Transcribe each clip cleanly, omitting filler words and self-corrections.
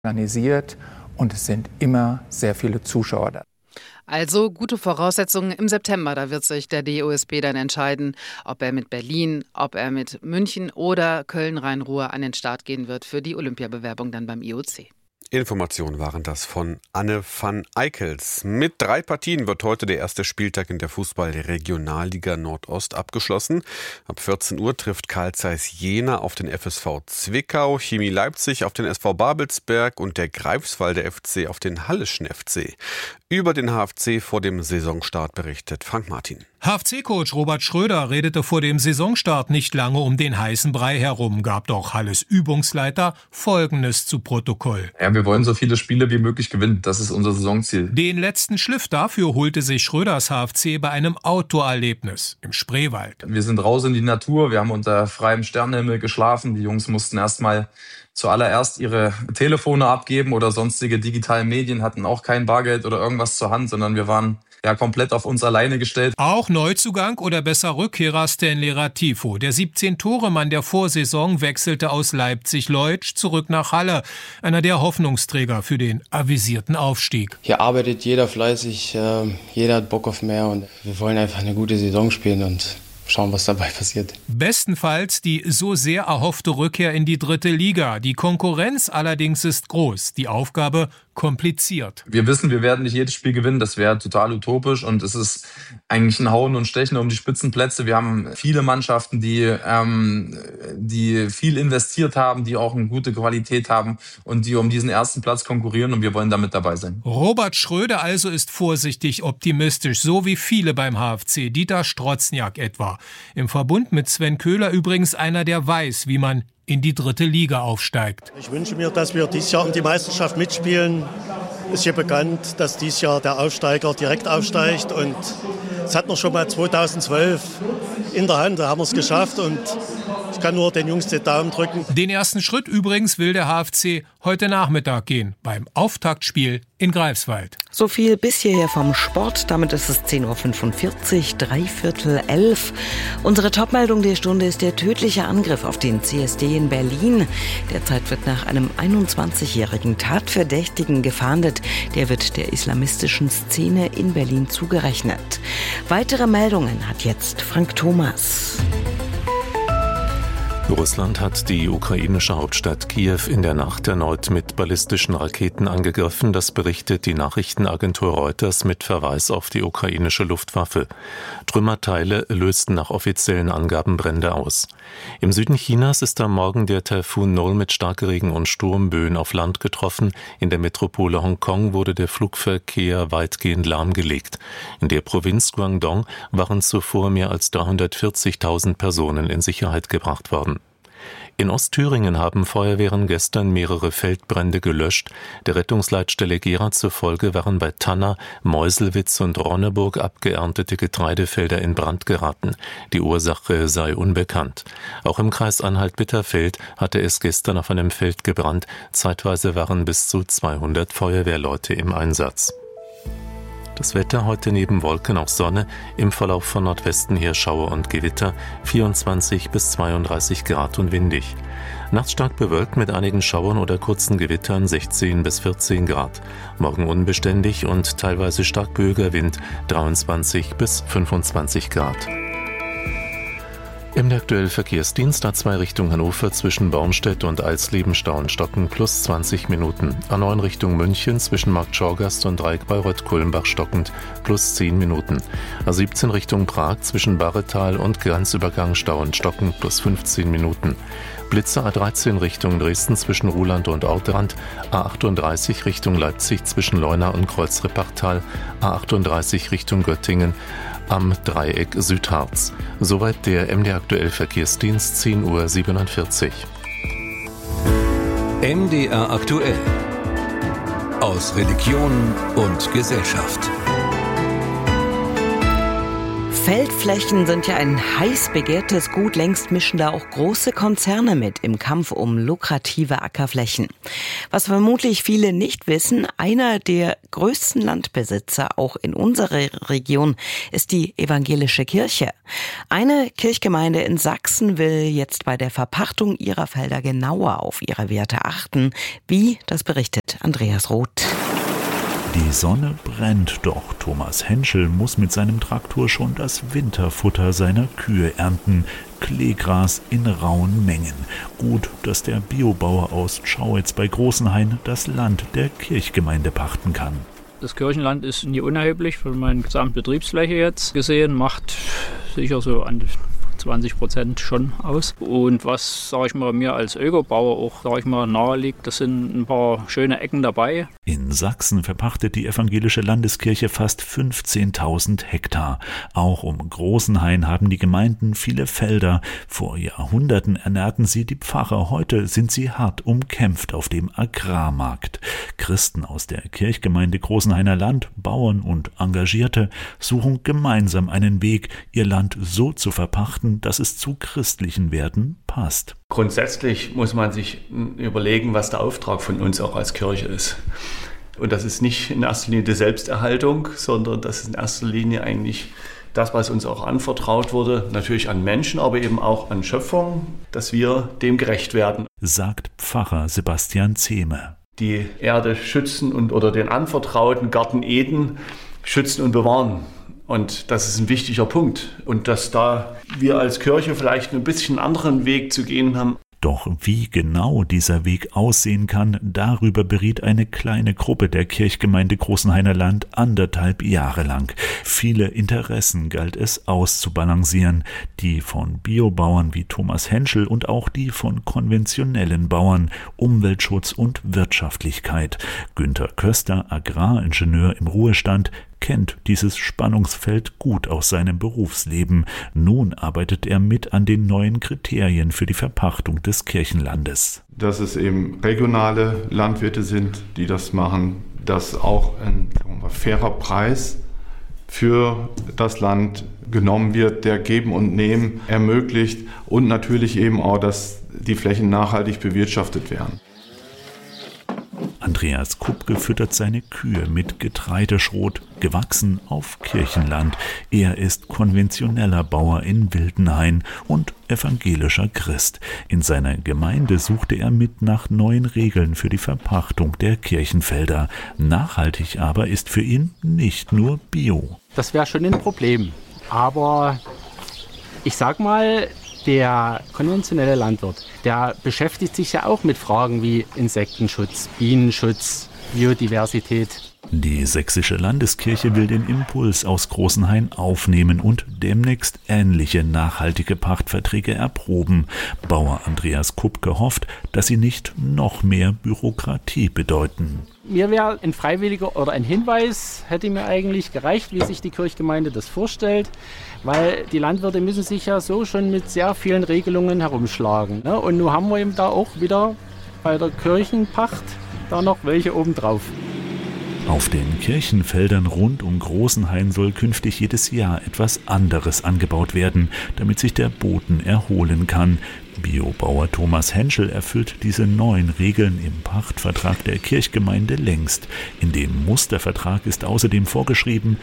organisiert und es sind immer sehr viele Zuschauer da. Also gute Voraussetzungen im September. Da wird sich der DOSB dann entscheiden, ob er mit Berlin, ob er mit München oder Köln-Rhein-Ruhr an den Start gehen wird für die Olympiabewerbung dann beim IOC. Informationen waren das von Anne van Eickels. Mit 3 Partien wird heute der erste Spieltag in der Fußball-Regionalliga Nordost abgeschlossen. Ab 14 Uhr trifft Carl Zeiss Jena auf den FSV Zwickau, Chemie Leipzig auf den SV Babelsberg und der Greifswalder FC auf den Halleschen FC. Über den HFC vor dem Saisonstart berichtet Frank Martin. HFC-Coach Robert Schröder redete vor dem Saisonstart nicht lange um den heißen Brei herum, gab doch Halles Übungsleiter Folgendes zu Protokoll. Ja, wir wollen so viele Spiele wie möglich gewinnen. Das ist unser Saisonziel. Den letzten Schliff dafür holte sich Schröders HFC bei einem Outdoor-Erlebnis im Spreewald. Wir sind raus in die Natur, wir haben unter freiem Sternenhimmel geschlafen. Die Jungs mussten erstmal zuallererst ihre Telefone abgeben oder sonstige digitalen Medien, hatten auch kein Bargeld oder irgendwas zur Hand, sondern wir waren komplett auf uns alleine gestellt. Auch Neuzugang oder besser Rückkehrer Stanley Ratifo. Der 17-Tore-Mann der Vorsaison wechselte aus Leipzig-Leutsch zurück nach Halle. Einer der Hoffnungsträger für den avisierten Aufstieg. Hier arbeitet jeder fleißig, jeder hat Bock auf mehr und wir wollen einfach eine gute Saison spielen und schauen, was dabei passiert. Bestenfalls die so sehr erhoffte Rückkehr in die 3. Liga. Die Konkurrenz allerdings ist groß. Die Aufgabe kompliziert. Wir wissen, wir werden nicht jedes Spiel gewinnen. Das wäre total utopisch und es ist eigentlich ein Hauen und Stechen um die Spitzenplätze. Wir haben viele Mannschaften, die viel investiert haben, die auch eine gute Qualität haben und die um diesen ersten Platz konkurrieren und wir wollen damit dabei sein. Robert Schröder also ist vorsichtig optimistisch, so wie viele beim HFC. Dieter Strotzniak etwa. Im Verbund mit Sven Köhler übrigens einer, der weiß, wie man in die 3. Liga aufsteigt. Ich wünsche mir, dass wir dieses Jahr um die Meisterschaft mitspielen. Ist ja bekannt, dass dieses Jahr der Aufsteiger direkt aufsteigt und es hat noch schon mal 2012 in der Hand, da haben wir es geschafft und ich kann nur den Jungs den Daumen drücken. Den ersten Schritt übrigens will der HFC heute Nachmittag gehen, beim Auftaktspiel in Greifswald. So viel bis hierher vom Sport. Damit ist es 10.45 Uhr, 10:45. Unsere Topmeldung der Stunde ist der tödliche Angriff auf den CSD in Berlin. Derzeit wird nach einem 21-jährigen Tatverdächtigen gefahndet. Der wird der islamistischen Szene in Berlin zugerechnet. Weitere Meldungen hat jetzt Frank Thomas. Russland hat die ukrainische Hauptstadt Kiew in der Nacht erneut mit ballistischen Raketen angegriffen. Das berichtet die Nachrichtenagentur Reuters mit Verweis auf die ukrainische Luftwaffe. Trümmerteile lösten nach offiziellen Angaben Brände aus. Im Süden Chinas ist am Morgen der Taifun Nol mit Starkregen und Sturmböen auf Land getroffen. In der Metropole Hongkong wurde der Flugverkehr weitgehend lahmgelegt. In der Provinz Guangdong waren zuvor mehr als 340.000 Personen in Sicherheit gebracht worden. In Ostthüringen haben Feuerwehren gestern mehrere Feldbrände gelöscht. Der Rettungsleitstelle Gera zufolge waren bei Tanner, Meuselwitz und Ronneburg abgeerntete Getreidefelder in Brand geraten. Die Ursache sei unbekannt. Auch im Kreis Anhalt-Bitterfeld hatte es gestern auf einem Feld gebrannt. Zeitweise waren bis zu 200 Feuerwehrleute im Einsatz. Das Wetter heute neben Wolken auch Sonne, im Verlauf von Nordwesten her Schauer und Gewitter, 24 bis 32 Grad und windig. Nachts stark bewölkt mit einigen Schauern oder kurzen Gewittern, 16 bis 14 Grad. Morgen unbeständig und teilweise stark böiger Wind, 23 bis 25 Grad. Im aktuellen Verkehrsdienst A2 Richtung Hannover zwischen Bornstedt und Alsleben-Stau und Stocken plus 20 Minuten. A9 Richtung München zwischen Markt Schorgast und Dreieck Bayreuth-Kulmbach stockend plus 10 Minuten. A17 Richtung Prag zwischen Barretal und Grenzübergang Stau und Stocken plus 15 Minuten. Blitzer A13 Richtung Dresden zwischen Ruhland und Ortrand, A38 Richtung Leipzig zwischen Leuna und Kreuzrippachtal, A38 Richtung Göttingen am Dreieck Südharz. Soweit der MDR aktuell Verkehrsdienst, 10:47 Uhr. MDR aktuell. Aus Religion und Gesellschaft. Feldflächen sind ja ein heiß begehrtes Gut, längst mischen da auch große Konzerne mit im Kampf um lukrative Ackerflächen. Was vermutlich viele nicht wissen, einer der größten Landbesitzer auch in unserer Region ist die evangelische Kirche. Eine Kirchgemeinde in Sachsen will jetzt bei der Verpachtung ihrer Felder genauer auf ihre Werte achten. Wie, das berichtet Andreas Roth. Die Sonne brennt, doch Thomas Henschel muss mit seinem Traktor schon das Winterfutter seiner Kühe ernten. Kleegras in rauen Mengen. Gut, dass der Biobauer aus Schauitz bei Großenhain das Land der Kirchgemeinde pachten kann. Das Kirchenland ist nie unerheblich von meiner Gesamtbetriebsfläche jetzt gesehen, macht sicher so an 20% schon aus. Und was, sage ich mal, mir als Ökobauer auch, sage ich mal, nahe liegt, das sind ein paar schöne Ecken dabei. In Sachsen verpachtet die evangelische Landeskirche fast 15.000 Hektar. Auch um Großenhain haben die Gemeinden viele Felder. Vor Jahrhunderten ernährten sie die Pfarrer. Heute sind sie hart umkämpft auf dem Agrarmarkt. Christen aus der Kirchgemeinde Großenhainer Land, Bauern und Engagierte suchen gemeinsam einen Weg, ihr Land so zu verpachten, dass es zu christlichen Werten passt. Grundsätzlich muss man sich überlegen, was der Auftrag von uns auch als Kirche ist. Und das ist nicht in erster Linie die Selbsterhaltung, sondern das ist in erster Linie eigentlich das, was uns auch anvertraut wurde, natürlich an Menschen, aber eben auch an Schöpfung, dass wir dem gerecht werden. Sagt Pfarrer Sebastian Zehme. Die Erde schützen oder den anvertrauten Garten Eden schützen und bewahren. Und das ist ein wichtiger Punkt. Und dass da wir als Kirche vielleicht ein bisschen einen anderen Weg zu gehen haben. Doch wie genau dieser Weg aussehen kann, darüber beriet eine kleine Gruppe der Kirchgemeinde Großenhainer Land 1,5 Jahre lang. Viele Interessen galt es auszubalancieren. Die von Biobauern wie Thomas Henschel und auch die von konventionellen Bauern, Umweltschutz und Wirtschaftlichkeit. Günter Köster, Agraringenieur im Ruhestand, kennt dieses Spannungsfeld gut aus seinem Berufsleben. Nun arbeitet er mit an den neuen Kriterien für die Verpachtung des Kirchenlandes. Dass es eben regionale Landwirte sind, die das machen, dass auch ein fairer Preis für das Land genommen wird, der Geben und Nehmen ermöglicht und natürlich eben auch, dass die Flächen nachhaltig bewirtschaftet werden. Andreas Kupke füttert seine Kühe mit Getreideschrot, gewachsen auf Kirchenland. Er ist konventioneller Bauer in Wildenhain und evangelischer Christ. In seiner Gemeinde suchte er mit nach neuen Regeln für die Verpachtung der Kirchenfelder. Nachhaltig aber ist für ihn nicht nur Bio. Das wäre schon ein Problem. Aber ich sag mal, der konventionelle Landwirt, der beschäftigt sich ja auch mit Fragen wie Insektenschutz, Bienenschutz, Biodiversität. Die Sächsische Landeskirche will den Impuls aus Großenhain aufnehmen und demnächst ähnliche nachhaltige Pachtverträge erproben. Bauer Andreas Kupke hofft, dass sie nicht noch mehr Bürokratie bedeuten. Mir wäre ein freiwilliger oder ein Hinweis, hätte mir eigentlich gereicht, wie sich die Kirchgemeinde das vorstellt, weil die Landwirte müssen sich ja so schon mit sehr vielen Regelungen herumschlagen. Ne? Und nun haben wir eben da auch wieder bei der Kirchenpacht da noch welche obendrauf. Auf den Kirchenfeldern rund um Großenhain soll künftig jedes Jahr etwas anderes angebaut werden, damit sich der Boden erholen kann. Biobauer Thomas Henschel erfüllt diese neuen Regeln im Pachtvertrag der Kirchgemeinde längst. In dem Mustervertrag ist außerdem vorgeschrieben,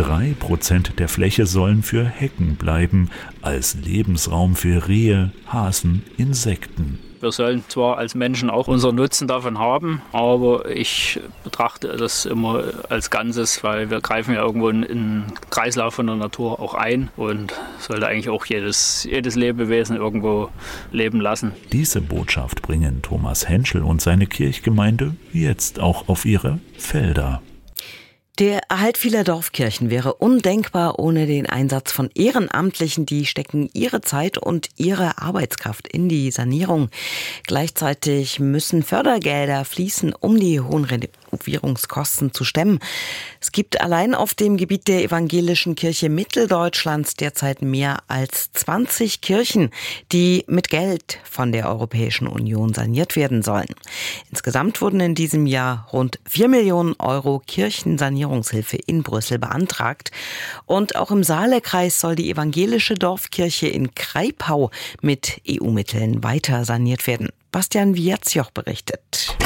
3% der Fläche sollen für Hecken bleiben, als Lebensraum für Rehe, Hasen, Insekten. Wir sollen zwar als Menschen auch unseren Nutzen davon haben, aber ich betrachte das immer als Ganzes, weil wir greifen ja irgendwo in den Kreislauf von der Natur auch ein und sollte eigentlich auch jedes Lebewesen irgendwo leben lassen. Diese Botschaft bringen Thomas Henschel und seine Kirchgemeinde jetzt auch auf ihre Felder. Der Erhalt vieler Dorfkirchen wäre undenkbar ohne den Einsatz von Ehrenamtlichen, die stecken ihre Zeit und ihre Arbeitskraft in die Sanierung. Gleichzeitig müssen Fördergelder fließen, um die hohen Renovierungskosten zu stemmen. Es gibt allein auf dem Gebiet der Evangelischen Kirche Mitteldeutschlands derzeit mehr als 20 Kirchen, die mit Geld von der Europäischen Union saniert werden sollen. Insgesamt wurden in diesem Jahr rund 4 Millionen Euro Kirchensanierungshilfe in Brüssel beantragt. Und auch im Saalekreis soll die evangelische Dorfkirche in Kraipau mit EU-Mitteln weiter saniert werden. Bastian Wiecioch berichtet.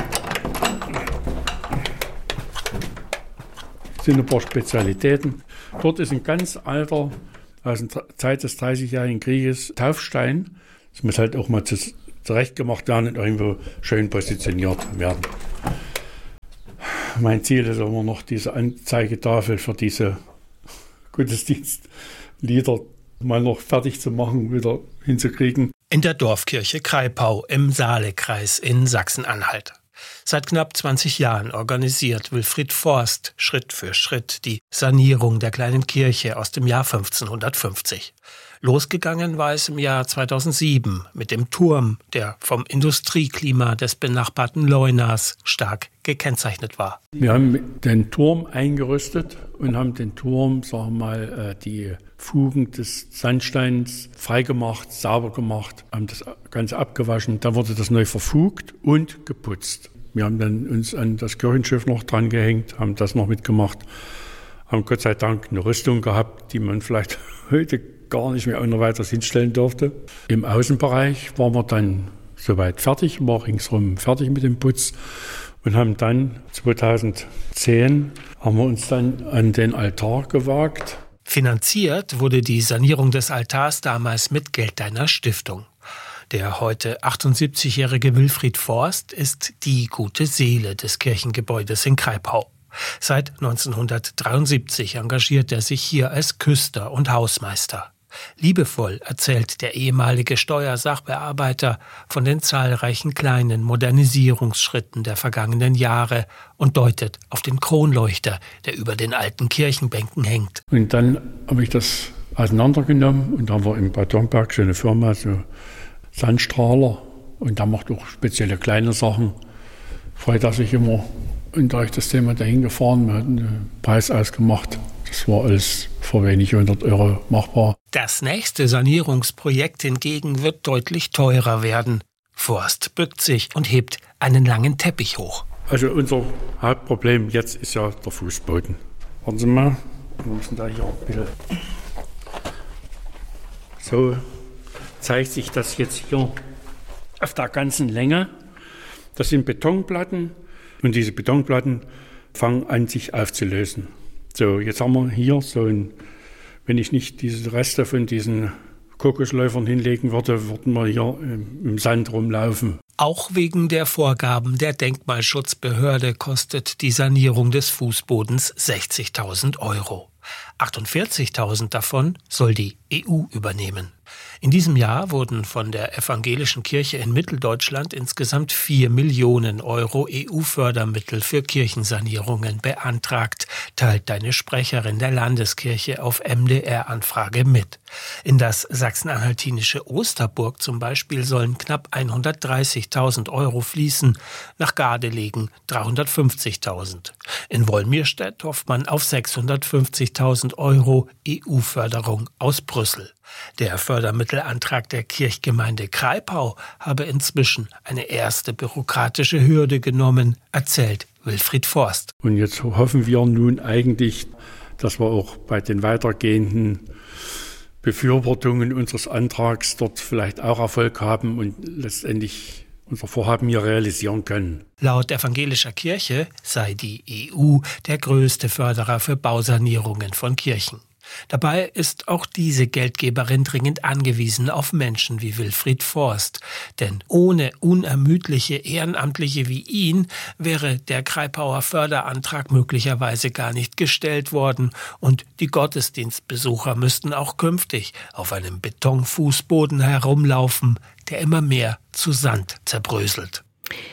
Es sind ein paar Spezialitäten. Dort ist ein ganz alter, aus der Zeit des 30-jährigen Krieges, Taufstein. Das muss halt auch mal zurechtgemacht werden und irgendwo schön positioniert werden. Mein Ziel ist immer noch, diese Anzeigetafel für diese Gottesdienstlieder mal noch fertig zu machen, wieder hinzukriegen. In der Dorfkirche Kraipau im Saalekreis in Sachsen-Anhalt. Seit knapp 20 Jahren organisiert Wilfried Forst Schritt für Schritt die Sanierung der kleinen Kirche aus dem Jahr 1550. Losgegangen war es im Jahr 2007 mit dem Turm, der vom Industrieklima des benachbarten Leunas stark gekennzeichnet war. Wir haben den Turm eingerüstet und haben den Turm, die Fugen des Sandsteins freigemacht, sauber gemacht, haben das Ganze abgewaschen. Dann wurde das neu verfugt und geputzt. Wir haben dann uns an das Kirchenschiff noch dran gehängt, haben das noch mitgemacht, haben Gott sei Dank eine Rüstung gehabt, die man vielleicht heute gar nicht mehr ohne weiteres hinstellen durfte. Im Außenbereich waren wir dann soweit fertig, war ringsherum fertig mit dem Putz und haben dann 2010 haben wir uns dann an den Altar gewagt. Finanziert wurde die Sanierung des Altars damals mit Geld einer Stiftung. Der heute 78-jährige Wilfried Forst ist die gute Seele des Kirchengebäudes in Kraipau. Seit 1973 engagiert er sich hier als Küster und Hausmeister. Liebevoll erzählt der ehemalige Steuersachbearbeiter von den zahlreichen kleinen Modernisierungsschritten der vergangenen Jahre und deutet auf den Kronleuchter, der über den alten Kirchenbänken hängt. Und dann habe ich das auseinandergenommen und da haben wir in Bad Domberg so eine Firma, so Sandstrahler, und da macht auch spezielle kleine Sachen. Freut er sich immer. Und da ich das Thema dahin gefahren, wir hatten einen Preis ausgemacht. Das war alles für wenig 100 Euro machbar. Das nächste Sanierungsprojekt hingegen wird deutlich teurer werden. Forst bückt sich und hebt einen langen Teppich hoch. Also unser Hauptproblem jetzt ist ja der Fußboden. Warten Sie mal, wir müssen da hier ein bisschen... So zeigt sich das jetzt hier auf der ganzen Länge. Das sind Betonplatten und diese Betonplatten fangen an, sich aufzulösen. So, jetzt haben wir hier so ein, wenn ich nicht diese Reste von diesen Kokosläufern hinlegen würde, würden wir hier im Sand rumlaufen. Auch wegen der Vorgaben der Denkmalschutzbehörde kostet die Sanierung des Fußbodens 60.000 Euro. 48.000 davon soll die EU übernehmen. In diesem Jahr wurden von der Evangelischen Kirche in Mitteldeutschland insgesamt 4 Millionen Euro EU-Fördermittel für Kirchensanierungen beantragt, teilt eine Sprecherin der Landeskirche auf MDR-Anfrage mit. In das sachsen-anhaltinische Osterburg zum Beispiel sollen knapp 130.000 Euro fließen, nach Gardelegen 350.000. In Wolmirstedt hofft man auf 650.000 Euro EU-Förderung aus Brüssel. Der Fördermittelantrag der Kirchgemeinde Kraipau habe inzwischen eine erste bürokratische Hürde genommen, erzählt Wilfried Forst. Und jetzt hoffen wir nun eigentlich, dass wir auch bei den weitergehenden Befürwortungen unseres Antrags dort vielleicht auch Erfolg haben und letztendlich unser Vorhaben hier realisieren können. Laut evangelischer Kirche sei die EU der größte Förderer für Bausanierungen von Kirchen. Dabei ist auch diese Geldgeberin dringend angewiesen auf Menschen wie Wilfried Forst. Denn ohne unermüdliche Ehrenamtliche wie ihn wäre der Kraipauer Förderantrag möglicherweise gar nicht gestellt worden und die Gottesdienstbesucher müssten auch künftig auf einem Betonfußboden herumlaufen, der immer mehr zu Sand zerbröselt.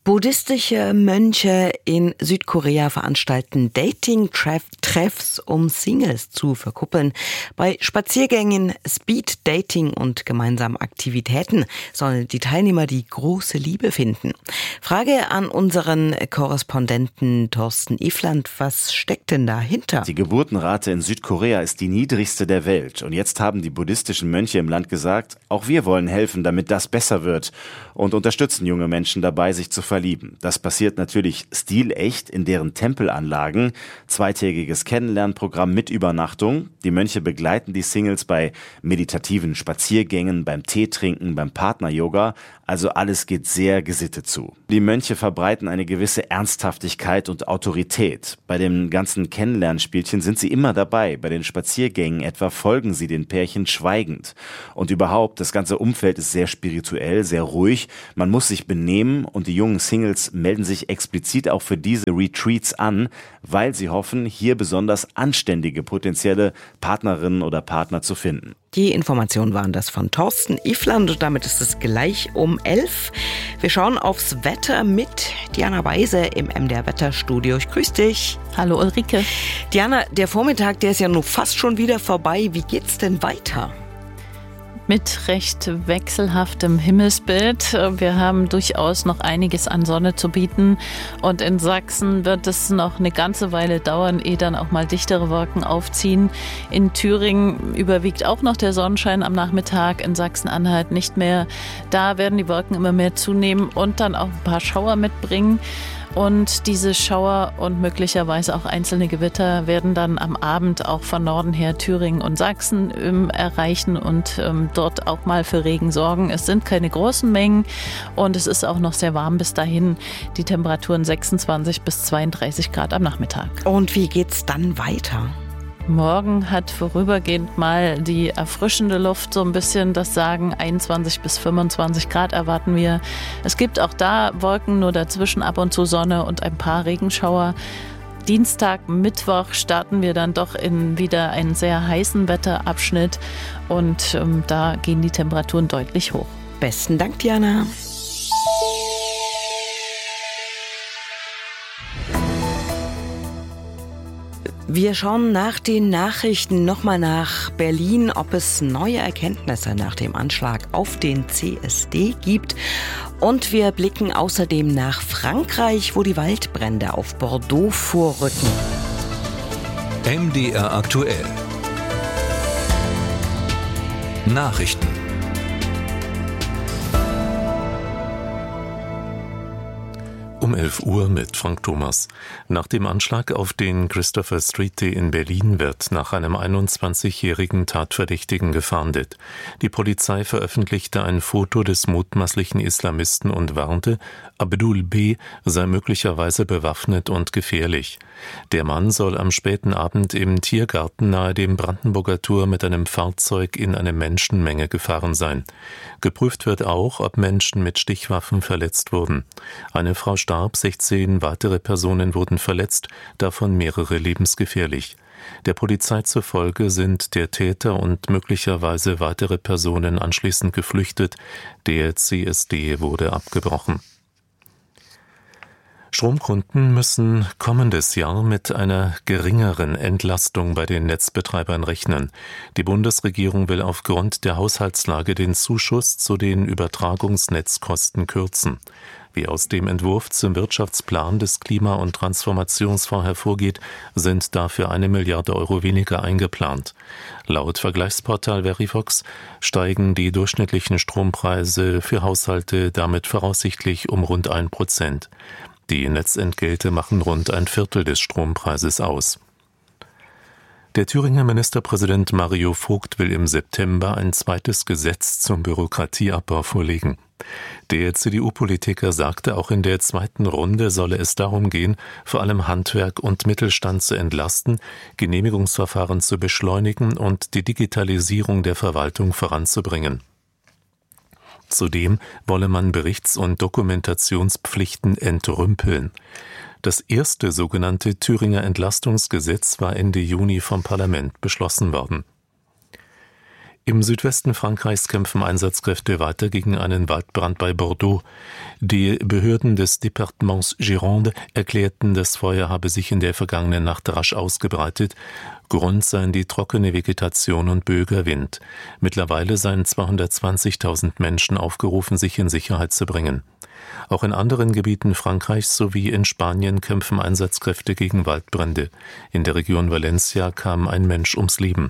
Buddhistische Mönche in Südkorea veranstalten Dating-Treffs, um Singles zu verkuppeln. Bei Spaziergängen, Speed-Dating und gemeinsamen Aktivitäten sollen die Teilnehmer die große Liebe finden. Frage an unseren Korrespondenten Thorsten Ifland, was steckt denn dahinter? Die Geburtenrate in Südkorea ist die niedrigste der Welt. Und jetzt haben die buddhistischen Mönche im Land gesagt, auch wir wollen helfen, damit das besser wird, und unterstützen junge Menschen dabei, sich zu verlieben. Das passiert natürlich stilecht in deren Tempelanlagen. 2-tägiges Kennenlernprogramm mit Übernachtung. Die Mönche begleiten die Singles bei meditativen Spaziergängen, beim Teetrinken, beim Partner-Yoga. Also alles geht sehr gesittet zu. Die Mönche verbreiten eine gewisse Ernsthaftigkeit und Autorität. Bei dem ganzen Kennenlernspielchen sind sie immer dabei. Bei den Spaziergängen etwa folgen sie den Pärchen schweigend. Und überhaupt, das ganze Umfeld ist sehr spirituell, sehr ruhig. Man muss sich benehmen und die jungen Singles melden sich explizit auch für diese Retreats an, weil sie hoffen, hier besonders anständige potenzielle Partnerinnen oder Partner zu finden. Die Informationen waren das von Thorsten Ifland und damit ist es gleich um 11. Wir schauen aufs Wetter mit Diana Weise im MDR Wetterstudio. Ich grüße dich. Hallo Ulrike. Diana, der Vormittag, der ist ja nun fast schon wieder vorbei. Wie geht's denn weiter? Mit recht wechselhaftem Himmelsbild. Wir haben durchaus noch einiges an Sonne zu bieten. Und in Sachsen wird es noch eine ganze Weile dauern, ehe dann auch mal dichtere Wolken aufziehen. In Thüringen überwiegt auch noch der Sonnenschein am Nachmittag, in Sachsen-Anhalt nicht mehr. Da werden die Wolken immer mehr zunehmen und dann auch ein paar Schauer mitbringen. Und diese Schauer und möglicherweise auch einzelne Gewitter werden dann am Abend auch von Norden her Thüringen und Sachsen erreichen und dort auch mal für Regen sorgen. Es sind keine großen Mengen und es ist auch noch sehr warm bis dahin. Die Temperaturen 26 bis 32 Grad am Nachmittag. Und wie geht's dann weiter? Morgen hat vorübergehend mal die erfrischende Luft so ein bisschen das Sagen. 21 bis 25 Grad erwarten wir. Es gibt auch da Wolken, nur dazwischen ab und zu Sonne und ein paar Regenschauer. Dienstag, Mittwoch starten wir dann doch in wieder einen sehr heißen Wetterabschnitt und da gehen die Temperaturen deutlich hoch. Besten Dank, Diana. Wir schauen nach den Nachrichten nochmal nach Berlin, ob es neue Erkenntnisse nach dem Anschlag auf den CSD gibt. Und wir blicken außerdem nach Frankreich, wo die Waldbrände auf Bordeaux vorrücken. MDR aktuell. Nachrichten. Um 11 Uhr mit Frank Thomas. Nach dem Anschlag auf den Christopher Street Day in Berlin wird nach einem 21-jährigen Tatverdächtigen gefahndet. Die Polizei veröffentlichte ein Foto des mutmaßlichen Islamisten und warnte, Abdul B. sei möglicherweise bewaffnet und gefährlich. Der Mann soll am späten Abend im Tiergarten nahe dem Brandenburger Tor mit einem Fahrzeug in eine Menschenmenge gefahren sein. Geprüft wird auch, ob Menschen mit Stichwaffen verletzt wurden. Eine Frau starb, 16 weitere Personen wurden verletzt, davon mehrere lebensgefährlich. Der Polizei zufolge sind der Täter und möglicherweise weitere Personen anschließend geflüchtet. Der CSD wurde abgebrochen. Stromkunden müssen kommendes Jahr mit einer geringeren Entlastung bei den Netzbetreibern rechnen. Die Bundesregierung will aufgrund der Haushaltslage den Zuschuss zu den Übertragungsnetzkosten kürzen. Wie aus dem Entwurf zum Wirtschaftsplan des Klima- und Transformationsfonds hervorgeht, sind dafür 1 Milliarde Euro weniger eingeplant. Laut Vergleichsportal Verivox steigen die durchschnittlichen Strompreise für Haushalte damit voraussichtlich um rund 1%. Die Netzentgelte machen rund 1/4 des Strompreises aus. Der Thüringer Ministerpräsident Mario Vogt will im September ein zweites Gesetz zum Bürokratieabbau vorlegen. Der CDU-Politiker sagte, auch in der zweiten Runde solle es darum gehen, vor allem Handwerk und Mittelstand zu entlasten, Genehmigungsverfahren zu beschleunigen und die Digitalisierung der Verwaltung voranzubringen. Zudem wolle man Berichts- und Dokumentationspflichten entrümpeln. Das erste sogenannte Thüringer Entlastungsgesetz war Ende Juni vom Parlament beschlossen worden. Im Südwesten Frankreichs kämpfen Einsatzkräfte weiter gegen einen Waldbrand bei Bordeaux. Die Behörden des Departements Gironde erklärten, das Feuer habe sich in der vergangenen Nacht rasch ausgebreitet. Grund seien die trockene Vegetation und böiger Wind. Mittlerweile seien 220.000 Menschen aufgerufen, sich in Sicherheit zu bringen. Auch in anderen Gebieten Frankreichs sowie in Spanien kämpfen Einsatzkräfte gegen Waldbrände. In der Region Valencia kam ein Mensch ums Leben.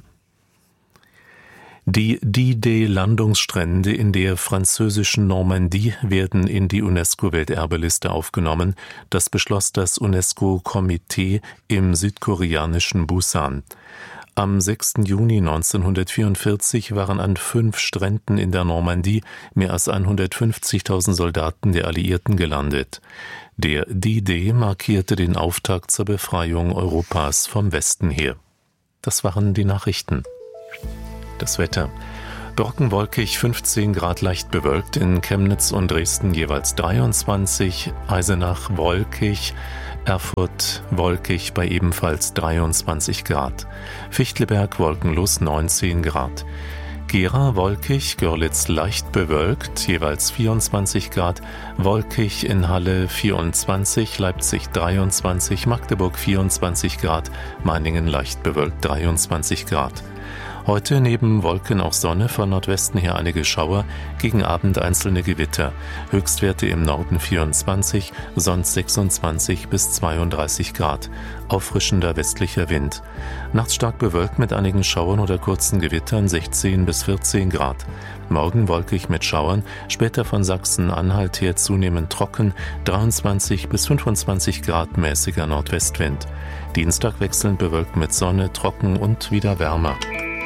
Die D-Day-Landungsstrände in der französischen Normandie werden in die UNESCO-Welterbeliste aufgenommen. Das beschloss das UNESCO-Komitee im südkoreanischen Busan. Am 6. Juni 1944 waren an 5 Stränden in der Normandie mehr als 150.000 Soldaten der Alliierten gelandet. Der D-Day markierte den Auftakt zur Befreiung Europas vom Westen her. Das waren die Nachrichten. Das Wetter. Brockenwolkig, 15 Grad leicht bewölkt, in Chemnitz und Dresden jeweils 23, Eisenach wolkig, Erfurt wolkig bei ebenfalls 23 Grad, Fichtelberg wolkenlos 19 Grad, Gera wolkig, Görlitz leicht bewölkt, jeweils 24 Grad, wolkig in Halle 24, Leipzig 23, Magdeburg 24 Grad, Meiningen leicht bewölkt 23 Grad. Heute neben Wolken auch Sonne, von Nordwesten her einige Schauer, gegen Abend einzelne Gewitter. Höchstwerte im Norden 24, sonst 26 bis 32 Grad. Auffrischender westlicher Wind. Nachts stark bewölkt mit einigen Schauern oder kurzen Gewittern 16 bis 14 Grad. Morgen wolkig mit Schauern, später von Sachsen-Anhalt her zunehmend trocken, 23 bis 25 Grad mäßiger Nordwestwind. Dienstag wechselnd bewölkt mit Sonne, trocken und wieder wärmer.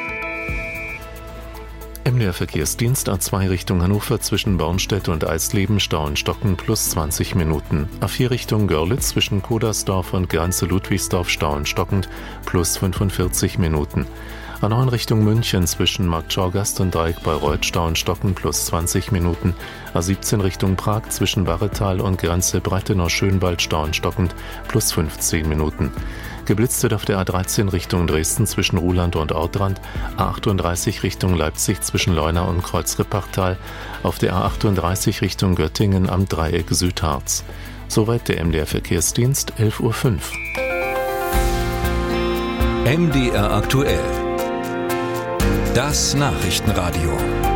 MDR Verkehrsdienst A2 Richtung Hannover zwischen Bornstedt und Eisleben Stau in Stocken plus 20 Minuten. A4 Richtung Görlitz zwischen Kodersdorf und Grenze Ludwigsdorf Stau in Stockend plus 45 Minuten. A9 Richtung München zwischen Marktschaugasst und Dreieck Bayreuth Stau in Stocken plus 20 Minuten. A17 Richtung Prag zwischen Barretal und Grenze Breitenau-Schönwald Stau in Stockend plus 15 Minuten. Geblitzt wird auf der A13 Richtung Dresden zwischen Ruhland und Audrand, A38 Richtung Leipzig zwischen Leuna und Kreuzrippachtal, auf der A38 Richtung Göttingen am Dreieck Südharz. Soweit der MDR Verkehrsdienst, 11.05 Uhr. MDR aktuell. Das Nachrichtenradio.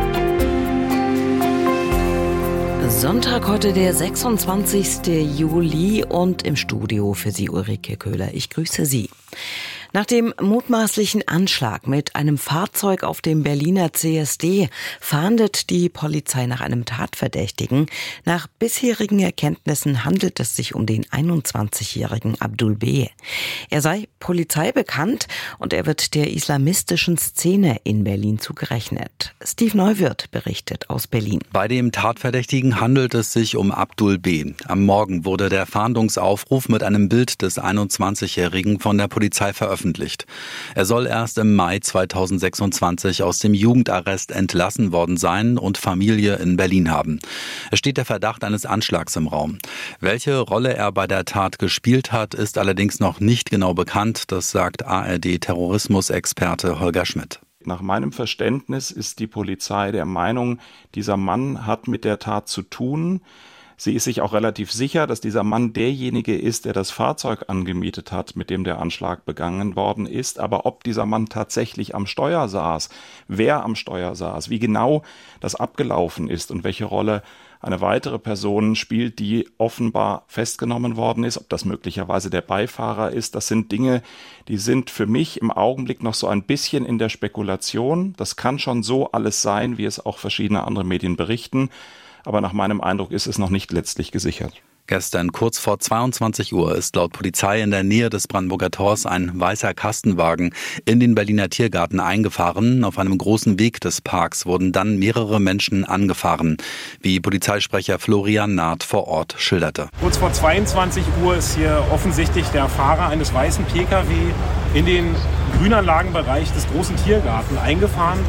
Sonntag, heute der 26. Juli und im Studio für Sie Ulrike Köhler. Ich grüße Sie. Nach dem mutmaßlichen Anschlag mit einem Fahrzeug auf dem Berliner CSD fahndet die Polizei nach einem Tatverdächtigen. Nach bisherigen Erkenntnissen handelt es sich um den 21-jährigen Abdul B. Er sei Polizei bekannt und er wird der islamistischen Szene in Berlin zugerechnet. Steve Neuwirth berichtet aus Berlin. Bei dem Tatverdächtigen handelt es sich um Abdul B. Am Morgen wurde der Fahndungsaufruf mit einem Bild des 21-jährigen von der Polizei veröffentlicht. Er soll erst im Mai 2026 aus dem Jugendarrest entlassen worden sein und Familie in Berlin haben. Es steht der Verdacht eines Anschlags im Raum. Welche Rolle er bei der Tat gespielt hat, ist allerdings noch nicht genau bekannt. Das sagt ARD-Terrorismusexperte Holger Schmidt. Nach meinem Verständnis ist die Polizei der Meinung, dieser Mann hat mit der Tat zu tun. Sie ist sich auch relativ sicher, dass dieser Mann derjenige ist, der das Fahrzeug angemietet hat, mit dem der Anschlag begangen worden ist. Aber ob dieser Mann tatsächlich am Steuer saß, wer am Steuer saß, wie genau das abgelaufen ist und welche Rolle eine weitere Person spielt, die offenbar festgenommen worden ist, ob das möglicherweise der Beifahrer ist, das sind Dinge, die sind für mich im Augenblick noch so ein bisschen in der Spekulation. Das kann schon so alles sein, wie es auch verschiedene andere Medien berichten. Aber nach meinem Eindruck ist es noch nicht letztlich gesichert. Gestern kurz vor 22 Uhr ist laut Polizei in der Nähe des Brandenburger Tors ein weißer Kastenwagen in den Berliner Tiergarten eingefahren. Auf einem großen Weg des Parks wurden dann mehrere Menschen angefahren, wie Polizeisprecher Florian Naht vor Ort schilderte. Kurz vor 22 Uhr ist hier offensichtlich der Fahrer eines weißen Pkw in den Grünanlagenbereich des großen Tiergarten eingefahren.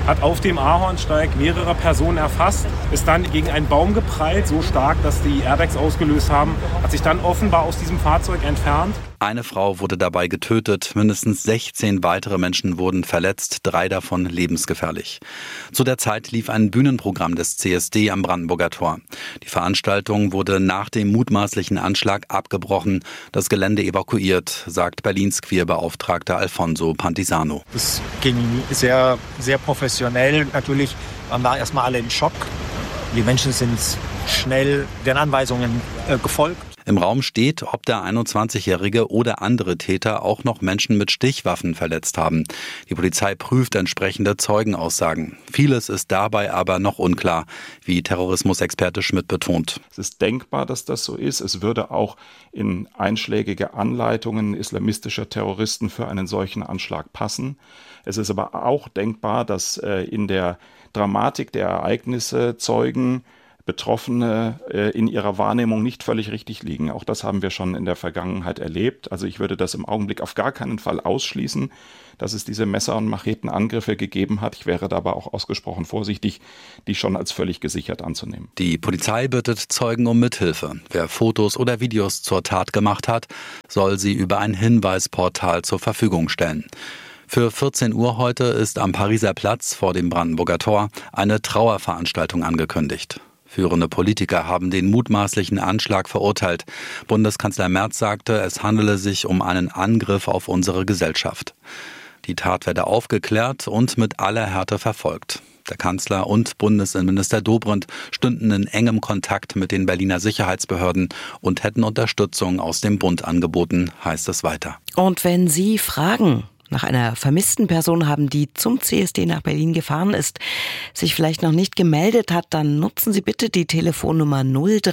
hat auf dem Ahornsteig mehrere Personen erfasst, ist dann gegen einen Baum geprallt, so stark, dass die Airbags ausgelöst haben, hat sich dann offenbar aus diesem Fahrzeug entfernt. Eine Frau wurde dabei getötet, mindestens 16 weitere Menschen wurden verletzt, 3 davon lebensgefährlich. Zu der Zeit lief ein Bühnenprogramm des CSD am Brandenburger Tor. Die Veranstaltung wurde nach dem mutmaßlichen Anschlag abgebrochen, das Gelände evakuiert, sagt Berlins Queerbeauftragter Alfonso Pantisano. Es ging sehr, sehr professionell. Natürlich waren wir erstmal alle in Schock. Die Menschen sind schnell den Anweisungen gefolgt. Im Raum steht, ob der 21-Jährige oder andere Täter auch noch Menschen mit Stichwaffen verletzt haben. Die Polizei prüft entsprechende Zeugenaussagen. Vieles ist dabei aber noch unklar, wie Terrorismusexperte Schmidt betont. Es ist denkbar, dass das so ist. Es würde auch in einschlägige Anleitungen islamistischer Terroristen für einen solchen Anschlag passen. Es ist aber auch denkbar, dass in der Dramatik der Ereignisse Zeugen, Betroffene in ihrer Wahrnehmung nicht völlig richtig liegen. Auch das haben wir schon in der Vergangenheit erlebt. Also ich würde das im Augenblick auf gar keinen Fall ausschließen, dass es diese Messer- und Machetenangriffe gegeben hat. Ich wäre dabei auch ausgesprochen vorsichtig, die schon als völlig gesichert anzunehmen. Die Polizei bittet Zeugen um Mithilfe. Wer Fotos oder Videos zur Tat gemacht hat, soll sie über ein Hinweisportal zur Verfügung stellen. Für 14 Uhr heute ist am Pariser Platz vor dem Brandenburger Tor eine Trauerveranstaltung angekündigt. Führende Politiker haben den mutmaßlichen Anschlag verurteilt. Bundeskanzler Merz sagte, es handele sich um einen Angriff auf unsere Gesellschaft. Die Tat werde aufgeklärt und mit aller Härte verfolgt. Der Kanzler und Bundesinnenminister Dobrindt stünden in engem Kontakt mit den Berliner Sicherheitsbehörden und hätten Unterstützung aus dem Bund angeboten, heißt es weiter. Und wenn Sie Fragen nach einer vermissten Person haben, die zum CSD nach Berlin gefahren ist, sich vielleicht noch nicht gemeldet hat, dann nutzen Sie bitte die Telefonnummer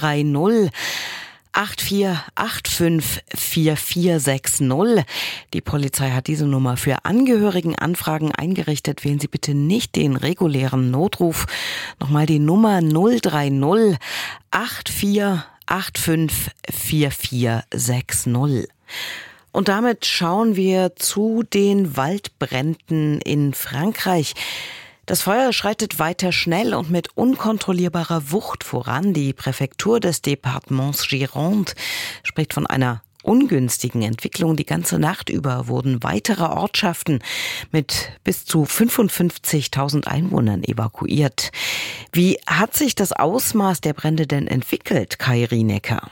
030 8485 4460. Die Polizei hat diese Nummer für Angehörigenanfragen eingerichtet. Wählen Sie bitte nicht den regulären Notruf. Nochmal die Nummer 030 8485 4460. Und damit schauen wir zu den Waldbränden in Frankreich. Das Feuer schreitet weiter schnell und mit unkontrollierbarer Wucht voran. Die Präfektur des Departements Gironde spricht von einer ungünstigen Entwicklung. Die ganze Nacht über wurden weitere Ortschaften mit bis zu 55.000 Einwohnern evakuiert. Wie hat sich das Ausmaß der Brände denn entwickelt, Kai Rienecker?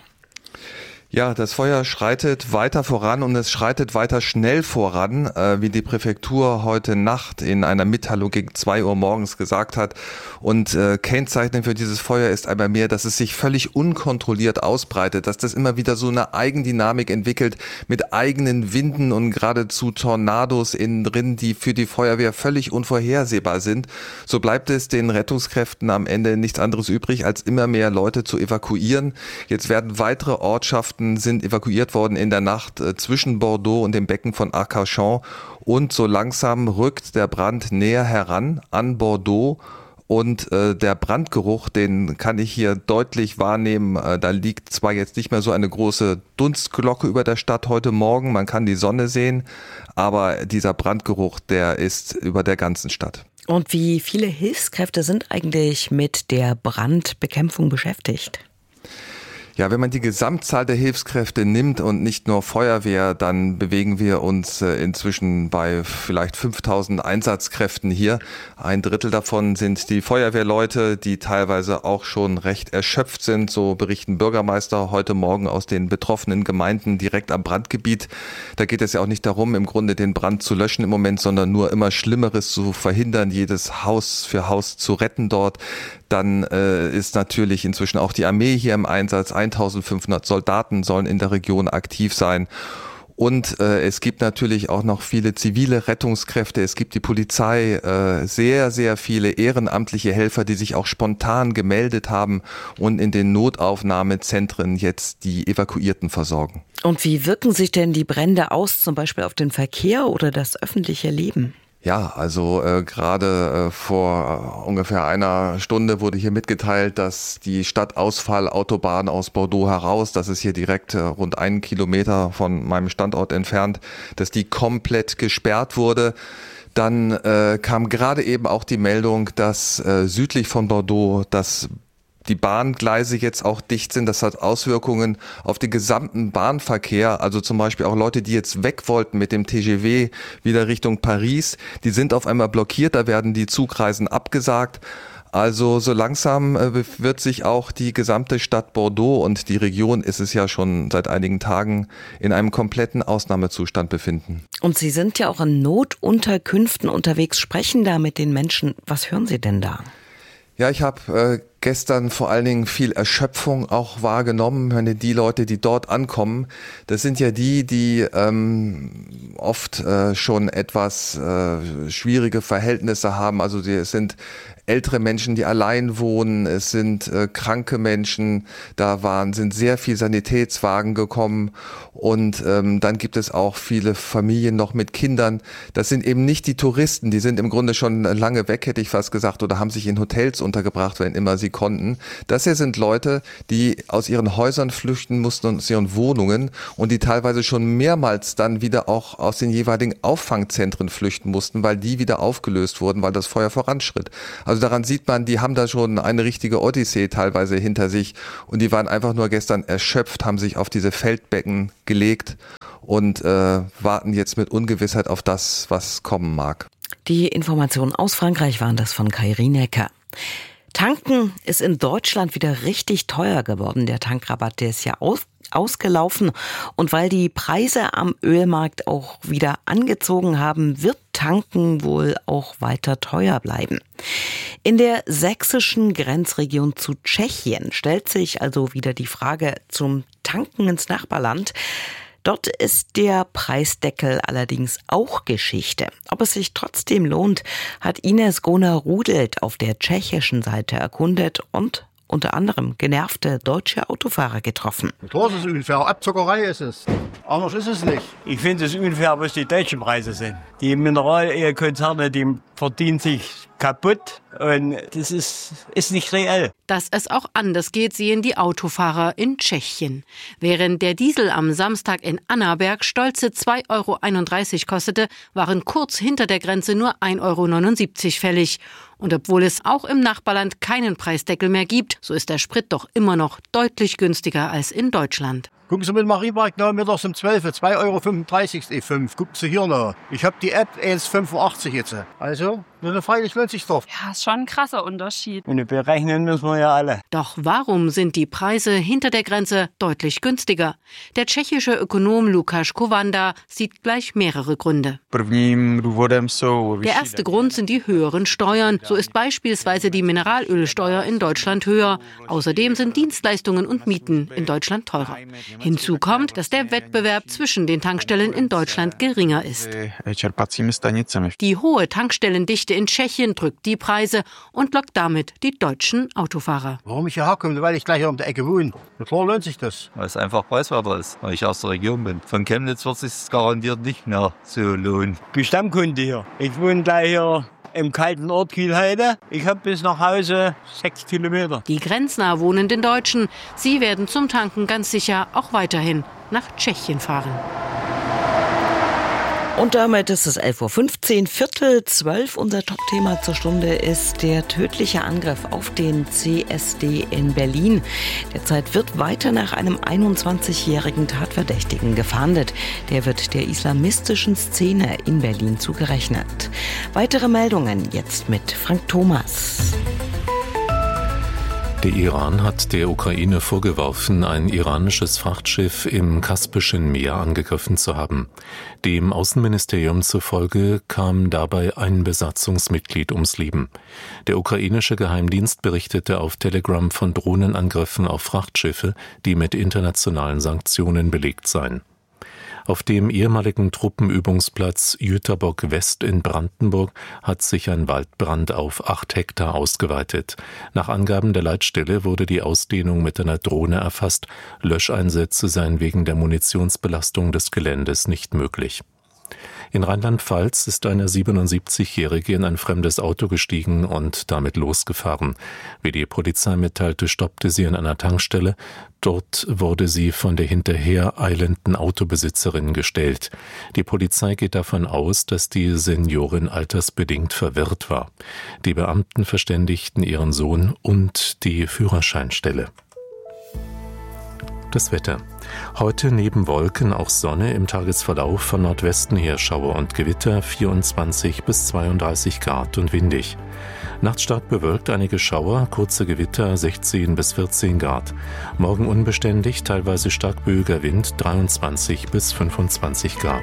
Ja, das Feuer schreitet weiter voran und es schreitet weiter schnell voran, wie die Präfektur heute Nacht in einer Mitteilung gegen 2 Uhr morgens gesagt hat. Und kennzeichnend für dieses Feuer ist einmal mehr, dass es sich völlig unkontrolliert ausbreitet, dass das immer wieder so eine Eigendynamik entwickelt mit eigenen Winden und geradezu Tornados innen drin, die für die Feuerwehr völlig unvorhersehbar sind. So bleibt es den Rettungskräften am Ende nichts anderes übrig, als immer mehr Leute zu evakuieren. Jetzt werden weitere Ortschaften sind evakuiert worden in der Nacht zwischen Bordeaux und dem Becken von Arcachon und so langsam rückt der Brand näher heran an Bordeaux und der Brandgeruch, den kann ich hier deutlich wahrnehmen. Da liegt zwar jetzt nicht mehr so eine große Dunstglocke über der Stadt heute Morgen, man kann die Sonne sehen, aber dieser Brandgeruch, der ist über der ganzen Stadt. Und wie viele Hilfskräfte sind eigentlich mit der Brandbekämpfung beschäftigt? Ja, wenn man die Gesamtzahl der Hilfskräfte nimmt und nicht nur Feuerwehr, dann bewegen wir uns inzwischen bei vielleicht 5.000 Einsatzkräften hier. 1/3 davon sind die Feuerwehrleute, die teilweise auch schon recht erschöpft sind. So berichten Bürgermeister heute Morgen aus den betroffenen Gemeinden direkt am Brandgebiet. Da geht es ja auch nicht darum, im Grunde den Brand zu löschen im Moment, sondern nur immer Schlimmeres zu verhindern, jedes Haus für Haus zu retten dort. Dann ist natürlich inzwischen auch die Armee hier im Einsatz. 1.500 Soldaten sollen in der Region aktiv sein. Und es gibt natürlich auch noch viele zivile Rettungskräfte. Es gibt die Polizei, sehr, sehr viele ehrenamtliche Helfer, die sich auch spontan gemeldet haben und in den Notaufnahmezentren jetzt die Evakuierten versorgen. Und wie wirken sich denn die Brände aus, zum Beispiel auf den Verkehr oder das öffentliche Leben? Ja, also gerade vor ungefähr einer Stunde wurde hier mitgeteilt, dass die Stadtausfallautobahn aus Bordeaux heraus, das ist hier direkt rund 1 Kilometer von meinem Standort entfernt, dass die komplett gesperrt wurde. Dann kam gerade eben auch die Meldung, dass südlich von Bordeaux die Bahngleise jetzt auch dicht sind. Das hat Auswirkungen auf den gesamten Bahnverkehr. Also zum Beispiel auch Leute, die jetzt weg wollten mit dem TGV wieder Richtung Paris, die sind auf einmal blockiert. Da werden die Zugreisen abgesagt. Also so langsam wird sich auch die gesamte Stadt Bordeaux, und die Region ist es ja schon seit einigen Tagen, in einem kompletten Ausnahmezustand befinden. Und Sie sind ja auch in Notunterkünften unterwegs, sprechen da mit den Menschen. Was hören Sie denn da? Ja, ich habe gestern vor allen Dingen viel Erschöpfung auch wahrgenommen. Die Leute, die dort ankommen, das sind ja die oft schon etwas schwierige Verhältnisse haben. Also es sind ältere Menschen, die allein wohnen, es sind kranke Menschen, sind sehr viele Sanitätswagen gekommen, und dann gibt es auch viele Familien noch mit Kindern. Das sind eben nicht die Touristen, die sind im Grunde schon lange weg, hätte ich fast gesagt, oder haben sich in Hotels untergebracht, wenn immer sie konnten. Das hier sind Leute, die aus ihren Häusern flüchten mussten, aus ihren Wohnungen, und die teilweise schon mehrmals dann wieder auch aus den jeweiligen Auffangzentren flüchten mussten, weil die wieder aufgelöst wurden, weil das Feuer voranschritt. Also daran sieht man, die haben da schon eine richtige Odyssee teilweise hinter sich, und die waren einfach nur gestern erschöpft, haben sich auf diese Feldbecken gelegt und warten jetzt mit Ungewissheit auf das, was kommen mag. Die Informationen aus Frankreich waren das von Kai Rienecker. Tanken ist in Deutschland wieder richtig teuer geworden. Der Tankrabatt, der ist ja ausgelaufen. Und weil die Preise am Ölmarkt auch wieder angezogen haben, wird Tanken wohl auch weiter teuer bleiben. In der sächsischen Grenzregion zu Tschechien stellt sich also wieder die Frage zum Tanken ins Nachbarland. Dort ist der Preisdeckel allerdings auch Geschichte. Ob es sich trotzdem lohnt, hat Ines Goner-Rudelt auf der tschechischen Seite erkundet und unter anderem genervte deutsche Autofahrer getroffen. Das ist unfair, Abzockerei ist es. Anders ist es nicht. Ich finde es unfair, was die deutschen Preise sind. Die Mineralölkonzerne, die verdienen sich kaputt, und das ist nicht reell. Dass es auch anders geht, sehen die Autofahrer in Tschechien. Während der Diesel am Samstag in Annaberg stolze 2,31 € kostete, waren kurz hinter der Grenze nur 1,79 € fällig. Und obwohl es auch im Nachbarland keinen Preisdeckel mehr gibt, so ist der Sprit doch immer noch deutlich günstiger als in Deutschland. Gucken Sie mit Marieberg noch mittags um 12 Uhr, 2,35 € E5. Gucken Sie hier noch. Ich habe die App 1,85 jetzt. Also, nur freilich lohnt sich doch. Ja, ist schon ein krasser Unterschied. Und berechnen müssen wir ja alle. Doch warum sind die Preise hinter der Grenze deutlich günstiger? Der tschechische Ökonom Lukáš Kovanda sieht gleich mehrere Gründe. Der erste Grund sind die höheren Steuern. So ist beispielsweise die Mineralölsteuer in Deutschland höher. Außerdem sind Dienstleistungen und Mieten in Deutschland teurer. Hinzu kommt, dass der Wettbewerb zwischen den Tankstellen in Deutschland geringer ist. Die hohe Tankstellendichte in Tschechien drückt die Preise und lockt damit die deutschen Autofahrer. Warum ich hierher komme? Weil ich gleich hier um die Ecke wohne. Na klar lohnt sich das. Weil es einfach preiswerter ist, weil ich aus der Region bin. Von Chemnitz wird es sich garantiert nicht mehr so lohnen. Ich bin Stammkunde hier. Ich wohne gleich hier im kalten Ort Kielheide. Ich habe bis nach Hause 6 Kilometer. Die grenznah wohnenden Deutschen, sie werden zum Tanken ganz sicher auch weiterhin nach Tschechien fahren. Und damit ist es 11:15 Uhr, 11:45. Unser Top-Thema zur Stunde ist der tödliche Angriff auf den CSD in Berlin. Derzeit wird weiter nach einem 21-jährigen Tatverdächtigen gefahndet. Der wird der islamistischen Szene in Berlin zugerechnet. Weitere Meldungen jetzt mit Frank Thomas. Der Iran hat der Ukraine vorgeworfen, ein iranisches Frachtschiff im Kaspischen Meer angegriffen zu haben. Dem Außenministerium zufolge kam dabei ein Besatzungsmitglied ums Leben. Der ukrainische Geheimdienst berichtete auf Telegram von Drohnenangriffen auf Frachtschiffe, die mit internationalen Sanktionen belegt seien. Auf dem ehemaligen Truppenübungsplatz Jüterbock West in Brandenburg hat sich ein Waldbrand auf 8 Hektar ausgeweitet. Nach Angaben der Leitstelle wurde die Ausdehnung mit einer Drohne erfasst. Löscheinsätze seien wegen der Munitionsbelastung des Geländes nicht möglich. In Rheinland-Pfalz ist eine 77-Jährige in ein fremdes Auto gestiegen und damit losgefahren. Wie die Polizei mitteilte, stoppte sie an einer Tankstelle. Dort wurde sie von der hinterher eilenden Autobesitzerin gestellt. Die Polizei geht davon aus, dass die Seniorin altersbedingt verwirrt war. Die Beamten verständigten ihren Sohn und die Führerscheinstelle. Das Wetter. Heute neben Wolken auch Sonne, im Tagesverlauf von Nordwesten her Schauer und Gewitter, 24 bis 32 Grad und windig. Nachts stark bewölkt, einige Schauer, kurze Gewitter, 16 bis 14 Grad. Morgen unbeständig, teilweise stark böiger Wind, 23 bis 25 Grad.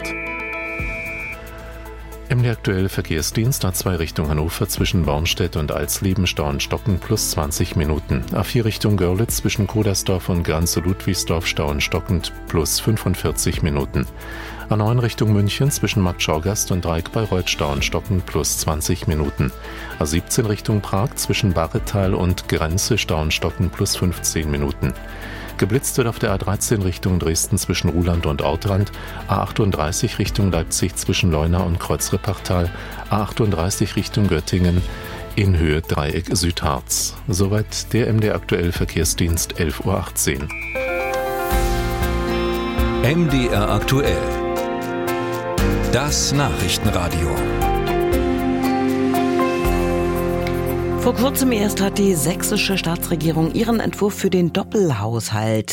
MD aktuell Verkehrsdienst A2 Richtung Hannover zwischen Bornstedt und Alsleben Stau in Stocken plus 20 Minuten. A4 Richtung Görlitz zwischen Kodersdorf und Granze-Ludwigsdorf Stau in Stocken plus 45 Minuten. A9 Richtung München zwischen Marktschaugasst und Dreieck-Bayreuth Stau in Stocken plus 20 Minuten. A17 Richtung Prag zwischen Barretal und Grenze Stau in Stocken plus 15 Minuten. Geblitzt wird auf der A13 Richtung Dresden zwischen Ruhland und Ortrand, A38 Richtung Leipzig zwischen Leuna und Kreuzrippachtal, A38 Richtung Göttingen in Höhe Dreieck Südharz. Soweit der MD aktuell Verkehrsdienst 11.18 Uhr. MDR aktuell. Das Nachrichtenradio. Vor kurzem erst hat die sächsische Staatsregierung ihren Entwurf für den Doppelhaushalt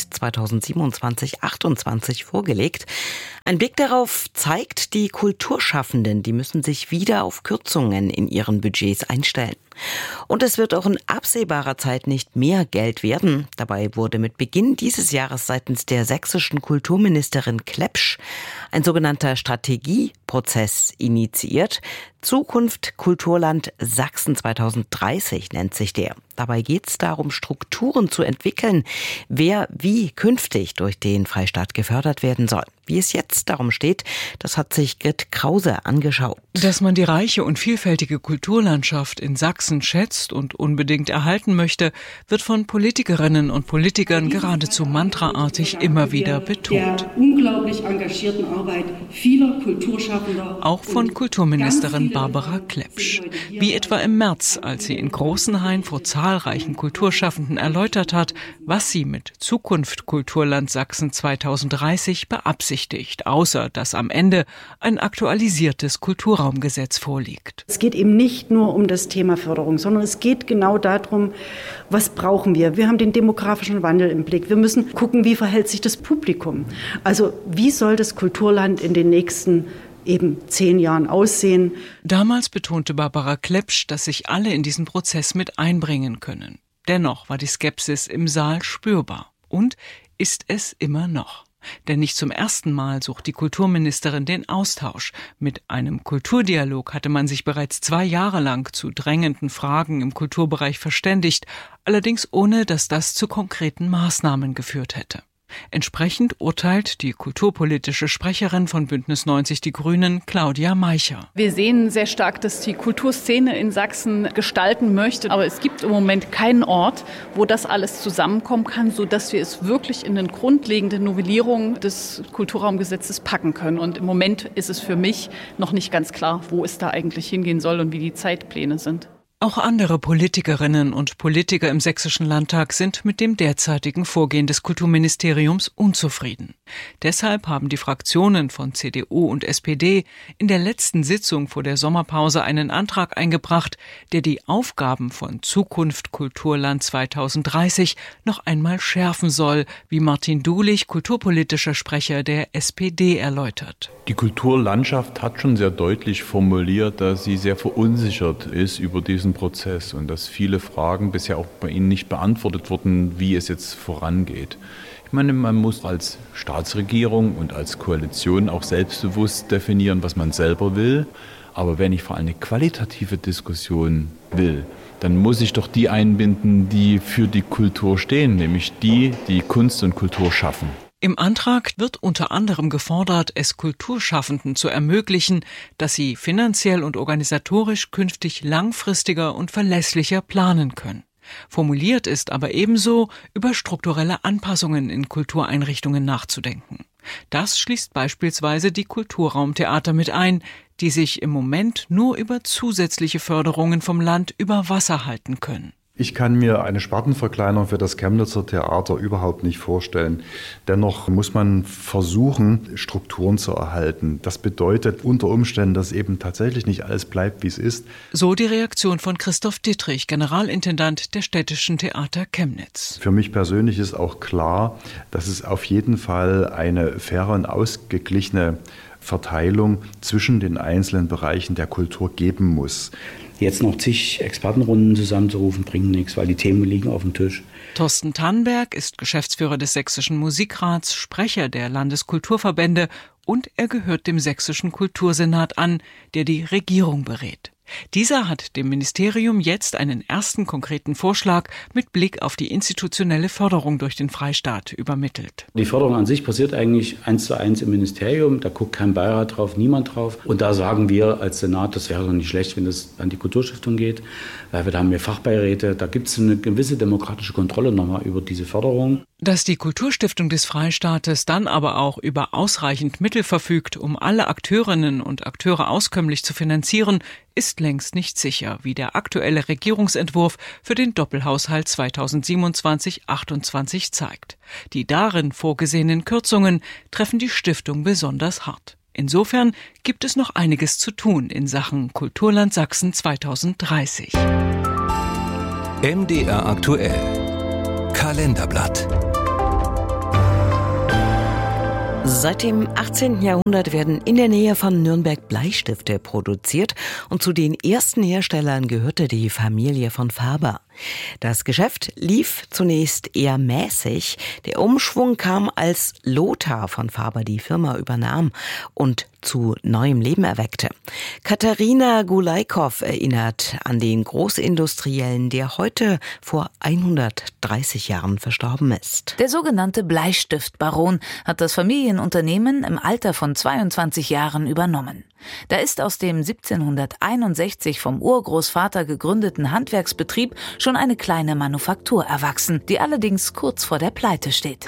2027-28 vorgelegt. Ein Blick darauf zeigt, die Kulturschaffenden, die müssen sich wieder auf Kürzungen in ihren Budgets einstellen. Und es wird auch in absehbarer Zeit nicht mehr Geld werden. Dabei wurde mit Beginn dieses Jahres seitens der sächsischen Kulturministerin Klepsch ein sogenannter Strategieprozess initiiert. Zukunft Kulturland Sachsen 2030 nennt sich der. Dabei geht es darum, Strukturen zu entwickeln, wer wie künftig durch den Freistaat gefördert werden soll. Wie es jetzt darum steht, das hat sich Grit Krause angeschaut. Dass man die reiche und vielfältige Kulturlandschaft in Sachsen schätzt und unbedingt erhalten möchte, wird von Politikerinnen und Politikern geradezu mantraartig immer wieder betont. Der unglaublich engagierten Arbeit vieler Kulturschaffender. Auch von Kulturministerin Barbara Klepsch. Wie etwa im März, als sie in Großenhain vor zahlreichen Kulturschaffenden erläutert hat, was sie mit Zukunft Kulturland Sachsen 2030 beabsichtigt, außer dass am Ende ein aktualisiertes Kulturraumgesetz vorliegt. Es geht eben nicht nur um das Thema Förderung, sondern es geht genau darum, was brauchen wir? Wir haben den demografischen Wandel im Blick. Wir müssen gucken, wie verhält sich das Publikum? Also wie soll das Kulturland in den nächsten eben 10 Jahren aussehen? Damals betonte Barbara Klepsch, dass sich alle in diesen Prozess mit einbringen können. Dennoch war die Skepsis im Saal spürbar und ist es immer noch. Denn nicht zum ersten Mal sucht die Kulturministerin den Austausch. Mit einem Kulturdialog hatte man sich bereits 2 Jahre lang zu drängenden Fragen im Kulturbereich verständigt, allerdings ohne, dass das zu konkreten Maßnahmen geführt hätte. Entsprechend urteilt die kulturpolitische Sprecherin von Bündnis 90 Die Grünen, Claudia Meicher. Wir sehen sehr stark, dass die Kulturszene in Sachsen gestalten möchte. Aber es gibt im Moment keinen Ort, wo das alles zusammenkommen kann, sodass wir es wirklich in eine grundlegende Novellierung des Kulturraumgesetzes packen können. Und im Moment ist es für mich noch nicht ganz klar, wo es da eigentlich hingehen soll und wie die Zeitpläne sind. Auch andere Politikerinnen und Politiker im Sächsischen Landtag sind mit dem derzeitigen Vorgehen des Kulturministeriums unzufrieden. Deshalb haben die Fraktionen von CDU und SPD in der letzten Sitzung vor der Sommerpause einen Antrag eingebracht, der die Aufgaben von Zukunft Kulturland 2030 noch einmal schärfen soll, wie Martin Dulich, kulturpolitischer Sprecher der SPD, erläutert. Die Kulturlandschaft hat schon sehr deutlich formuliert, dass sie sehr verunsichert ist über diesen Prozess und dass viele Fragen bisher auch bei ihnen nicht beantwortet wurden, wie es jetzt vorangeht. Ich meine, man muss als Staatsregierung und als Koalition auch selbstbewusst definieren, was man selber will. Aber wenn ich vor allem eine qualitative Diskussion will, dann muss ich doch die einbinden, die für die Kultur stehen, nämlich die Kunst und Kultur schaffen. Im Antrag wird unter anderem gefordert, es Kulturschaffenden zu ermöglichen, dass sie finanziell und organisatorisch künftig langfristiger und verlässlicher planen können. Formuliert ist aber ebenso, über strukturelle Anpassungen in Kultureinrichtungen nachzudenken. Das schließt beispielsweise die Kulturraumtheater mit ein, die sich im Moment nur über zusätzliche Förderungen vom Land über Wasser halten können. Ich kann mir eine Spartenverkleinerung für das Chemnitzer Theater überhaupt nicht vorstellen. Dennoch muss man versuchen, Strukturen zu erhalten. Das bedeutet unter Umständen, dass eben tatsächlich nicht alles bleibt, wie es ist. So die Reaktion von Christoph Dittrich, Generalintendant der Städtischen Theater Chemnitz. Für mich persönlich ist auch klar, dass es auf jeden Fall eine faire und ausgeglichene Verteilung zwischen den einzelnen Bereichen der Kultur geben muss. Jetzt noch zig Expertenrunden zusammenzurufen, bringt nichts, weil die Themen liegen auf dem Tisch. Thorsten Tannberg ist Geschäftsführer des Sächsischen Musikrats, Sprecher der Landeskulturverbände und er gehört dem Sächsischen Kultursenat an, der die Regierung berät. Dieser hat dem Ministerium jetzt einen ersten konkreten Vorschlag mit Blick auf die institutionelle Förderung durch den Freistaat übermittelt. Die Förderung an sich passiert eigentlich 1:1 im Ministerium. Da guckt kein Beirat drauf, niemand drauf. Und da sagen wir als Senat, das wäre doch nicht schlecht, wenn es an die Kulturstiftung geht. Weil da haben wir Fachbeiräte. Da gibt es eine gewisse demokratische Kontrolle nochmal über diese Förderung. Dass die Kulturstiftung des Freistaates dann aber auch über ausreichend Mittel verfügt, um alle Akteurinnen und Akteure auskömmlich zu finanzieren, ist längst nicht sicher, wie der aktuelle Regierungsentwurf für den Doppelhaushalt 2027/28 zeigt. Die darin vorgesehenen Kürzungen treffen die Stiftung besonders hart. Insofern gibt es noch einiges zu tun in Sachen Kulturland Sachsen 2030. MDR aktuell. Kalenderblatt. Seit dem 18. Jahrhundert werden in der Nähe von Nürnberg Bleistifte produziert und zu den ersten Herstellern gehörte die Familie von Faber. Das Geschäft lief zunächst eher mäßig. Der Umschwung kam, als Lothar von Faber die Firma übernahm und zu neuem Leben erweckte. Katharina Gulaikow erinnert an den Großindustriellen, der heute vor 130 Jahren verstorben ist. Der sogenannte Bleistiftbaron hat das Familienunternehmen im Alter von 22 Jahren übernommen. Da ist aus dem 1761 vom Urgroßvater gegründeten Handwerksbetrieb schon eine kleine Manufaktur erwachsen, die allerdings kurz vor der Pleite steht.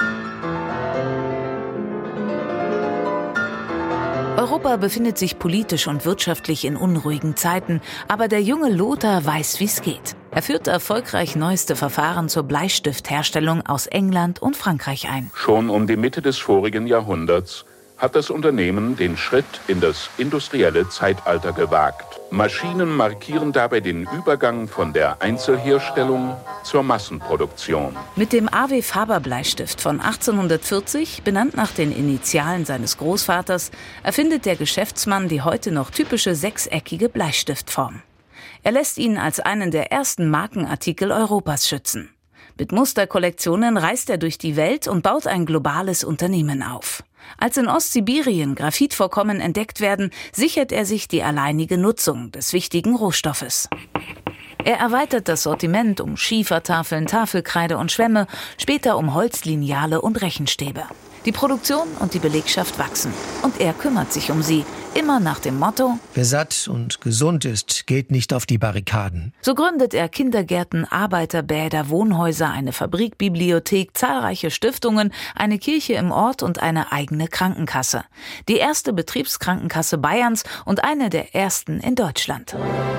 Europa befindet sich politisch und wirtschaftlich in unruhigen Zeiten, aber der junge Lothar weiß, wie es geht. Er führt erfolgreich neueste Verfahren zur Bleistiftherstellung aus England und Frankreich ein. Schon um die Mitte des vorigen Jahrhunderts hat das Unternehmen den Schritt in das industrielle Zeitalter gewagt. Maschinen markieren dabei den Übergang von der Einzelherstellung zur Massenproduktion. Mit dem A.W. Faber Bleistift von 1840, benannt nach den Initialen seines Großvaters, erfindet der Geschäftsmann die heute noch typische sechseckige Bleistiftform. Er lässt ihn als einen der ersten Markenartikel Europas schützen. Mit Musterkollektionen reist er durch die Welt und baut ein globales Unternehmen auf. Als in Ostsibirien Graphitvorkommen entdeckt werden, sichert er sich die alleinige Nutzung des wichtigen Rohstoffes. Er erweitert das Sortiment um Schiefertafeln, Tafelkreide und Schwämme, später um Holzlineale und Rechenstäbe. Die Produktion und die Belegschaft wachsen und er kümmert sich um sie, immer nach dem Motto: Wer satt und gesund ist, geht nicht auf die Barrikaden. So gründet er Kindergärten, Arbeiterbäder, Wohnhäuser, eine Fabrikbibliothek, zahlreiche Stiftungen, eine Kirche im Ort und eine eigene Krankenkasse. Die erste Betriebskrankenkasse Bayerns und eine der ersten in Deutschland.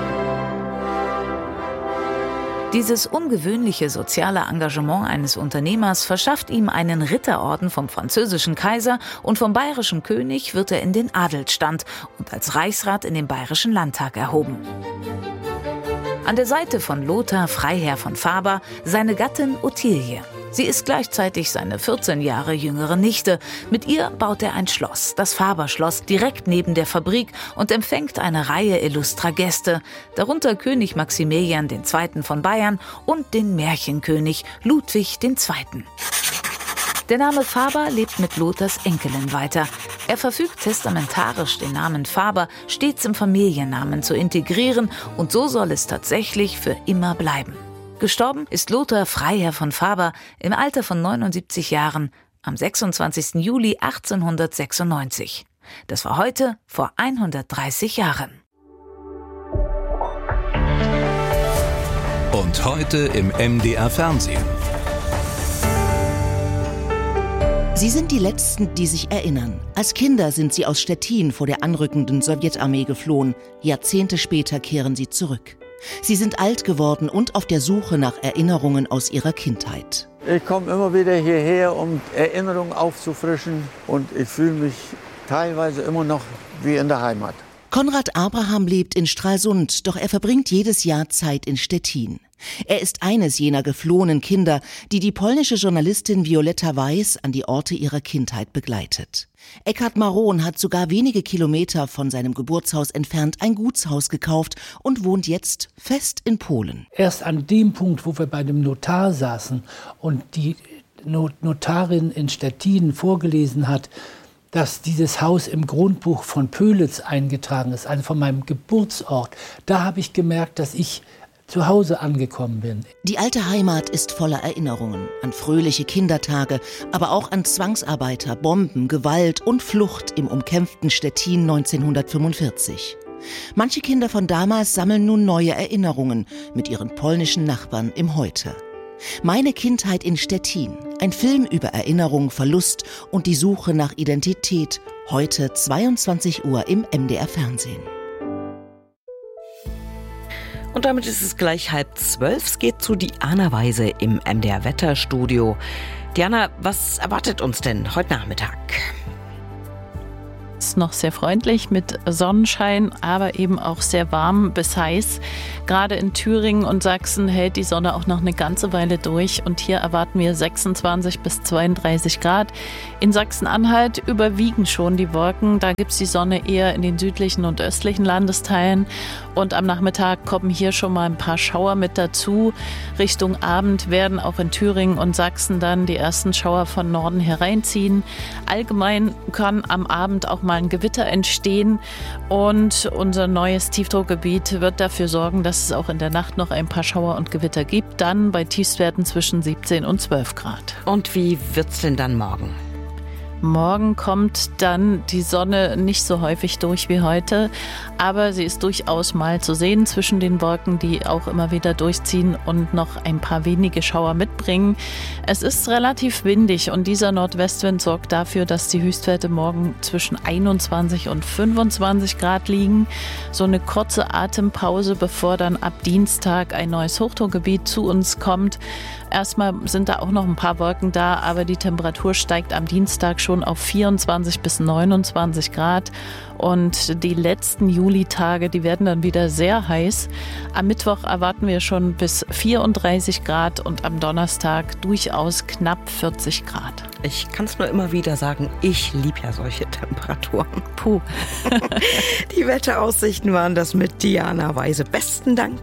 Dieses ungewöhnliche soziale Engagement eines Unternehmers verschafft ihm einen Ritterorden vom französischen Kaiser und vom bayerischen König wird er in den Adelsstand und als Reichsrat in den Bayerischen Landtag erhoben. An der Seite von Lothar Freiherr von Faber seine Gattin Ottilie. Sie ist gleichzeitig seine 14 Jahre jüngere Nichte. Mit ihr baut er ein Schloss, das Faber-Schloss, direkt neben der Fabrik und empfängt eine Reihe illustrer Gäste, darunter König Maximilian II. Von Bayern und den Märchenkönig Ludwig II. Der Name Faber lebt mit Lothars Enkelin weiter. Er verfügt testamentarisch, den Namen Faber stets im Familiennamen zu integrieren und so soll es tatsächlich für immer bleiben. Gestorben ist Lothar Freiherr von Faber im Alter von 79 Jahren am 26. Juli 1896. Das war heute vor 130 Jahren. Und heute im MDR Fernsehen. Sie sind die Letzten, die sich erinnern. Als Kinder sind sie aus Stettin vor der anrückenden Sowjetarmee geflohen. Jahrzehnte später kehren sie zurück. Sie sind alt geworden und auf der Suche nach Erinnerungen aus ihrer Kindheit. Ich komme immer wieder hierher, um Erinnerungen aufzufrischen. Und ich fühle mich teilweise immer noch wie in der Heimat. Konrad Abraham lebt in Stralsund, doch er verbringt jedes Jahr Zeit in Stettin. Er ist eines jener geflohenen Kinder, die die polnische Journalistin Violetta Weiß an die Orte ihrer Kindheit begleitet. Eckhard Maron hat sogar wenige Kilometer von seinem Geburtshaus entfernt ein Gutshaus gekauft und wohnt jetzt fest in Polen. Erst an dem Punkt, wo wir bei dem Notar saßen und die Notarin in Stettin vorgelesen hat, dass dieses Haus im Grundbuch von Pölitz eingetragen ist, also von meinem Geburtsort, da habe ich gemerkt, dass ich zu Hause angekommen bin. Die alte Heimat ist voller Erinnerungen an fröhliche Kindertage, aber auch an Zwangsarbeiter, Bomben, Gewalt und Flucht im umkämpften Stettin 1945. Manche Kinder von damals sammeln nun neue Erinnerungen mit ihren polnischen Nachbarn im Heute. Meine Kindheit in Stettin, ein Film über Erinnerung, Verlust und die Suche nach Identität, heute 22 Uhr im MDR Fernsehen. Und damit ist es gleich 11:30. Es geht zu Diana Weise im MDR Wetterstudio. Diana, was erwartet uns denn heute Nachmittag? Es ist noch sehr freundlich mit Sonnenschein, aber eben auch sehr warm bis heiß. Gerade in Thüringen und Sachsen hält die Sonne auch noch eine ganze Weile durch und hier erwarten wir 26 bis 32 Grad. In Sachsen-Anhalt überwiegen schon die Wolken, da gibt es die Sonne eher in den südlichen und östlichen Landesteilen und am Nachmittag kommen hier schon mal ein paar Schauer mit dazu. Richtung Abend werden auch in Thüringen und Sachsen dann die ersten Schauer von Norden hereinziehen. Allgemein kann am Abend auch mal ein Gewitter entstehen und unser neues Tiefdruckgebiet wird dafür sorgen, dass es auch in der Nacht noch ein paar Schauer und Gewitter gibt, dann bei Tiefstwerten zwischen 17 und 12 Grad. Und wie wird's denn dann morgen? Morgen kommt dann die Sonne nicht so häufig durch wie heute, aber sie ist durchaus mal zu sehen zwischen den Wolken, die auch immer wieder durchziehen und noch ein paar wenige Schauer mitbringen. Es ist relativ windig und dieser Nordwestwind sorgt dafür, dass die Höchstwerte morgen zwischen 21 und 25 Grad liegen. So eine kurze Atempause, bevor dann ab Dienstag ein neues Hochdruckgebiet zu uns kommt. Erstmal sind da auch noch ein paar Wolken da, aber die Temperatur steigt am Dienstag schon auf 24 bis 29 Grad. Und die letzten Julitage, die werden dann wieder sehr heiß. Am Mittwoch erwarten wir schon bis 34 Grad und am Donnerstag durchaus knapp 40 Grad. Ich kann es nur immer wieder sagen, ich liebe ja solche Temperaturen. Puh. Die Wetteraussichten waren das mit Diana Weise. Besten Dank.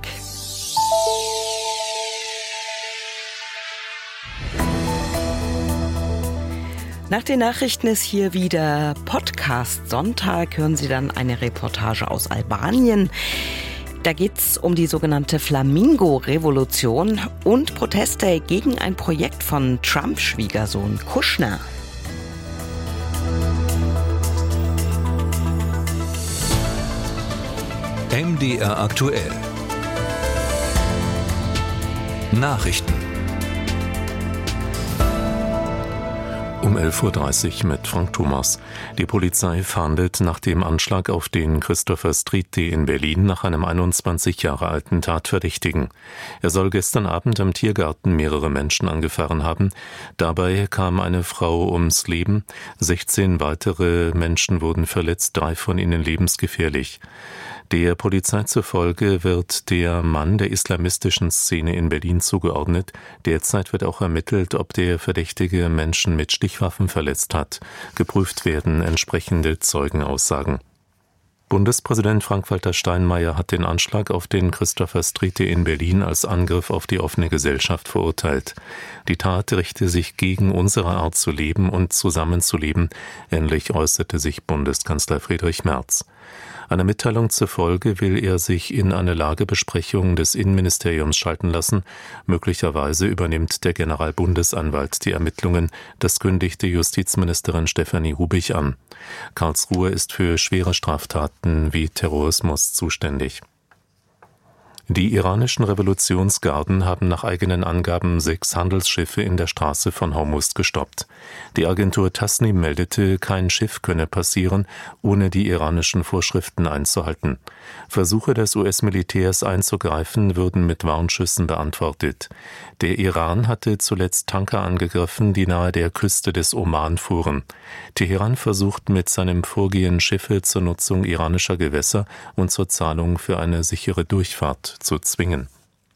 Nach den Nachrichten ist hier wieder Podcast Sonntag. Hören Sie dann eine Reportage aus Albanien. Da geht es um die sogenannte Flamingo-Revolution und Proteste gegen ein Projekt von Trump-Schwiegersohn Kushner. MDR aktuell. Nachrichten. Um 11:30 Uhr mit Frank Thomas. Die Polizei fahndet nach dem Anschlag auf den Christopher Street Day in Berlin nach einem 21 Jahre alten Tatverdächtigen. Er soll gestern Abend am Tiergarten mehrere Menschen angefahren haben. Dabei kam eine Frau ums Leben. 16 weitere Menschen wurden verletzt, 3 von ihnen lebensgefährlich. Der Polizei zufolge wird der Mann der islamistischen Szene in Berlin zugeordnet. Derzeit wird auch ermittelt, ob der Verdächtige Menschen mit Stichwaffen verletzt hat. Geprüft werden entsprechende Zeugenaussagen. Bundespräsident Frank-Walter Steinmeier hat den Anschlag auf den Christopher Street Day in Berlin als Angriff auf die offene Gesellschaft verurteilt. Die Tat richte sich gegen unsere Art zu leben und zusammenzuleben, ähnlich äußerte sich Bundeskanzler Friedrich Merz. Einer Mitteilung zufolge will er sich in eine Lagebesprechung des Innenministeriums schalten lassen. Möglicherweise übernimmt der Generalbundesanwalt die Ermittlungen. Das kündigte Justizministerin Stefanie Hubich an. Karlsruhe ist für schwere Straftaten wie Terrorismus zuständig. Die iranischen Revolutionsgarden haben nach eigenen Angaben 6 Handelsschiffe in der Straße von Hormuz gestoppt. Die Agentur Tasnim meldete, kein Schiff könne passieren, ohne die iranischen Vorschriften einzuhalten. Versuche des US-Militärs einzugreifen würden mit Warnschüssen beantwortet. Der Iran hatte zuletzt Tanker angegriffen, die nahe der Küste des Oman fuhren. Teheran versucht mit seinem Vorgehen Schiffe zur Nutzung iranischer Gewässer und zur Zahlung für eine sichere Durchfahrt zu zwingen.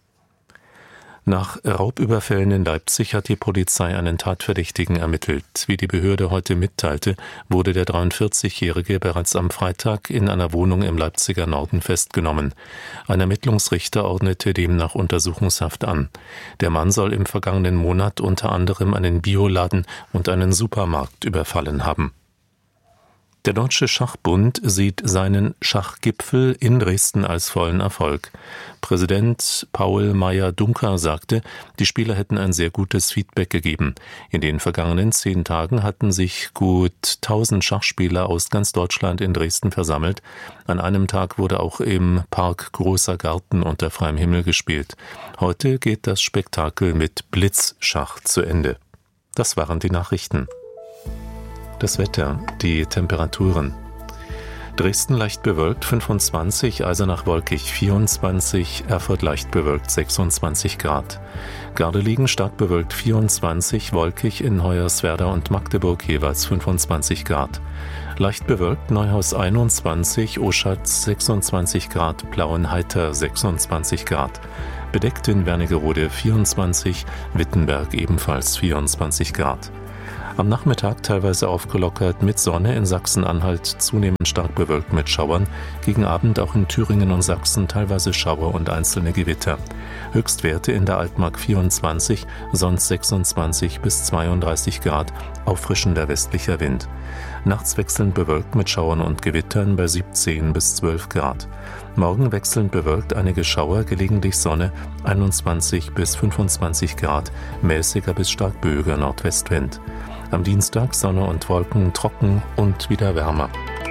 Nach Raubüberfällen in Leipzig hat die Polizei einen Tatverdächtigen ermittelt. Wie die Behörde heute mitteilte, wurde der 43-Jährige bereits am Freitag in einer Wohnung im Leipziger Norden festgenommen. Ein Ermittlungsrichter ordnete demnach Untersuchungshaft an. Der Mann soll im vergangenen Monat unter anderem einen Bioladen und einen Supermarkt überfallen haben. Der Deutsche Schachbund sieht seinen Schachgipfel in Dresden als vollen Erfolg. Präsident Paul Meyer-Dunker sagte, die Spieler hätten ein sehr gutes Feedback gegeben. In den vergangenen 10 Tagen hatten sich gut 1000 Schachspieler aus ganz Deutschland in Dresden versammelt. An einem Tag wurde auch im Park Großer Garten unter freiem Himmel gespielt. Heute geht das Spektakel mit Blitzschach zu Ende. Das waren die Nachrichten. Das Wetter, die Temperaturen. Dresden leicht bewölkt 25, Eisenach wolkig 24, Erfurt leicht bewölkt 26 Grad. Gardelegen stark bewölkt 24, wolkig in Hoyerswerda und Magdeburg jeweils 25 Grad. Leicht bewölkt Neuhaus 21, Oschatz 26 Grad, Plauen heiter 26 Grad. Bedeckt in Wernigerode 24, Wittenberg ebenfalls 24 Grad. Am Nachmittag teilweise aufgelockert mit Sonne, in Sachsen-Anhalt zunehmend stark bewölkt mit Schauern, gegen Abend auch in Thüringen und Sachsen teilweise Schauer und einzelne Gewitter. Höchstwerte in der Altmark 24, sonst 26 bis 32 Grad, auffrischender westlicher Wind. Nachts wechselnd bewölkt mit Schauern und Gewittern bei 17 bis 12 Grad. Morgen wechselnd bewölkt, einige Schauer, gelegentlich Sonne, 21 bis 25 Grad, mäßiger bis stark böiger Nordwestwind. Am Dienstag Sonne und Wolken, trocken und wieder wärmer.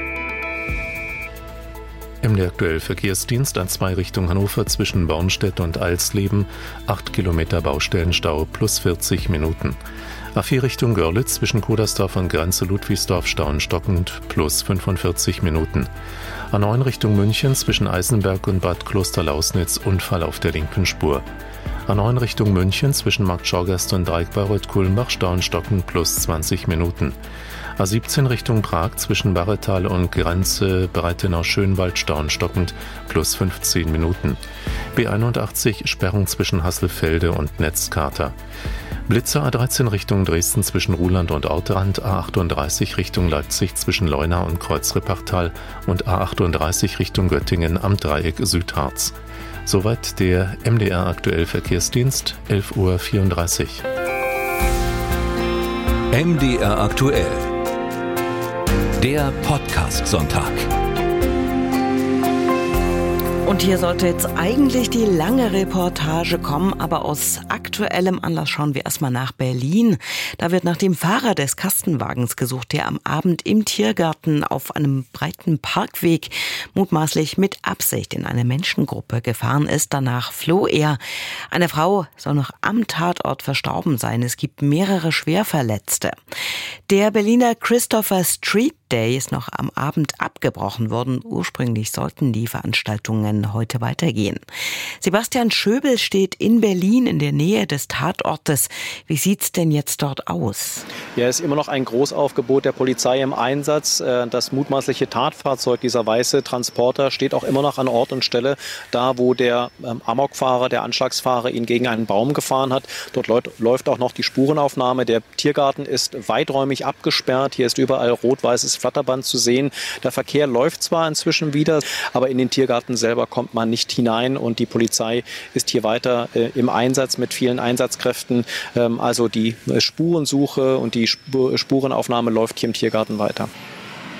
MDR aktuell Verkehrsdienst A2 Richtung Hannover zwischen Bornstedt und Alsleben, 8 Kilometer Baustellenstau plus 40 Minuten. A4 Richtung Görlitz zwischen Kudersdorf und Grenze Ludwigsdorf stauenstockend plus 45 Minuten. A9 Richtung München zwischen Eisenberg und Bad Klosterlausnitz Unfall auf der linken Spur. A9 Richtung München zwischen Markt Schorgast und Dreieck-Bayreuth-Kulmbach stauenstockend plus 20 Minuten. A17 Richtung Prag zwischen Barretal und Grenze Breitenau-Schönwald stauenstockend plus 15 Minuten. B81 Sperrung zwischen Hasselfelde und Netzkater. Blitzer A13 Richtung Dresden zwischen Ruhland und Ortrand, A38 Richtung Leipzig zwischen Leuna und Kreuzrippachtal und A38 Richtung Göttingen am Dreieck Südharz. Soweit der MDR aktuell Verkehrsdienst, 11:34 Uhr. MDR aktuell. Der Podcast-Sonntag. Und hier sollte jetzt eigentlich die lange Reportage kommen, aber aus aktuellem Anlass schauen wir erstmal nach Berlin. Da wird nach dem Fahrer des Kastenwagens gesucht, der am Abend im Tiergarten auf einem breiten Parkweg mutmaßlich mit Absicht in eine Menschengruppe gefahren ist. Danach floh er. Eine Frau soll noch am Tatort verstorben sein. Es gibt mehrere Schwerverletzte. Der Berliner Christopher Street Day ist noch am Abend abgebrochen worden. Ursprünglich sollten die Veranstaltungen heute weitergehen. Sebastian Schöbel steht in Berlin in der Nähe des Tatortes. Wie sieht's denn jetzt dort aus? Ja, es ist immer noch ein Großaufgebot der Polizei im Einsatz. Das mutmaßliche Tatfahrzeug, dieser weiße Transporter, steht auch immer noch an Ort und Stelle, da wo der Amokfahrer, der Anschlagsfahrer, ihn gegen einen Baum gefahren hat. Dort läuft auch noch die Spurenaufnahme. Der Tiergarten ist weiträumig abgesperrt. Hier ist überall rot-weißes Flatterband zu sehen. Der Verkehr läuft zwar inzwischen wieder, aber in den Tiergarten selber kommt man nicht hinein und die Polizei ist hier weiter im Einsatz mit vielen Einsatzkräften. Also die Spurensuche und die Spurenaufnahme läuft hier im Tiergarten weiter.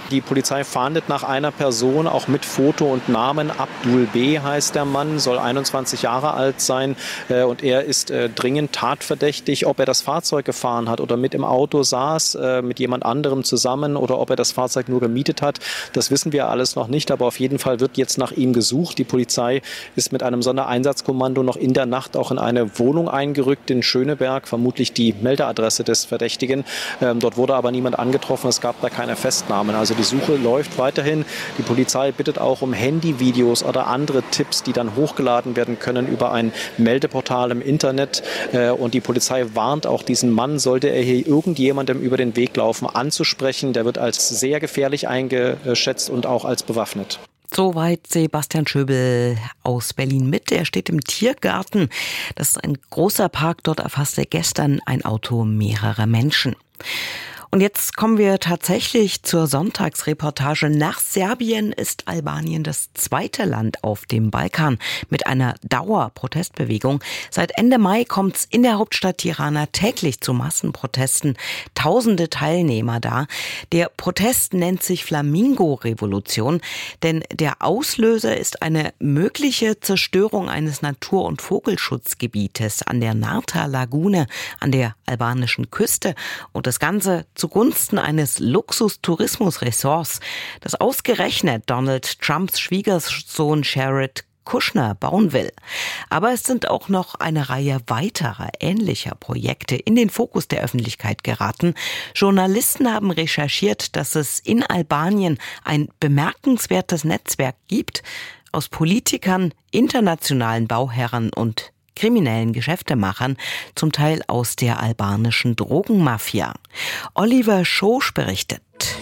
Die Polizei fahndet nach einer Person, auch mit Foto und Namen. Abdul B. heißt der Mann, soll 21 Jahre alt sein und er ist dringend tatverdächtig. Ob er das Fahrzeug gefahren hat oder mit im Auto saß, mit jemand anderem zusammen oder ob er das Fahrzeug nur gemietet hat, das wissen wir alles noch nicht. Aber auf jeden Fall wird jetzt nach ihm gesucht. Die Polizei ist mit einem Sondereinsatzkommando noch in der Nacht auch in eine Wohnung eingerückt in Schöneberg, vermutlich die Meldeadresse des Verdächtigen. Dort wurde aber niemand angetroffen, es gab da keine Festnahmen. Also die Suche läuft weiterhin. Die Polizei bittet auch um Handyvideos oder andere Tipps, die dann hochgeladen werden können über ein Meldeportal im Internet. Und die Polizei warnt auch diesen Mann, sollte er hier irgendjemandem über den Weg laufen, anzusprechen. Der wird als sehr gefährlich eingeschätzt und auch als bewaffnet. Soweit Sebastian Schöbel aus Berlin Mitte. Er steht im Tiergarten. Das ist ein großer Park. Dort erfasste gestern ein Auto mehrere Menschen. Und jetzt kommen wir tatsächlich zur Sonntagsreportage. Nach Serbien ist Albanien das zweite Land auf dem Balkan mit einer Dauerprotestbewegung. Seit Ende Mai kommt es in der Hauptstadt Tirana täglich zu Massenprotesten. Tausende Teilnehmer da. Der Protest nennt sich Flamingo-Revolution, denn der Auslöser ist eine mögliche Zerstörung eines Natur- und Vogelschutzgebietes an der Narta-Lagune an der albanischen Küste. Und das Ganze zugunsten eines Luxustourismusresorts, das ausgerechnet Donald Trumps Schwiegersohn Jared Kushner bauen will. Aber es sind auch noch eine Reihe weiterer ähnlicher Projekte in den Fokus der Öffentlichkeit geraten. Journalisten haben recherchiert, dass es in Albanien ein bemerkenswertes Netzwerk gibt aus Politikern, internationalen Bauherren und kriminellen Geschäftemachern, zum Teil aus der albanischen Drogenmafia. Oliver Schosch berichtet.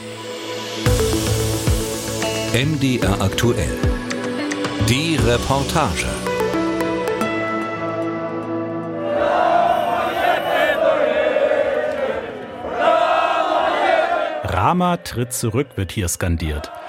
MDR aktuell. Die Reportage. Rama tritt zurück, wird hier skandiert.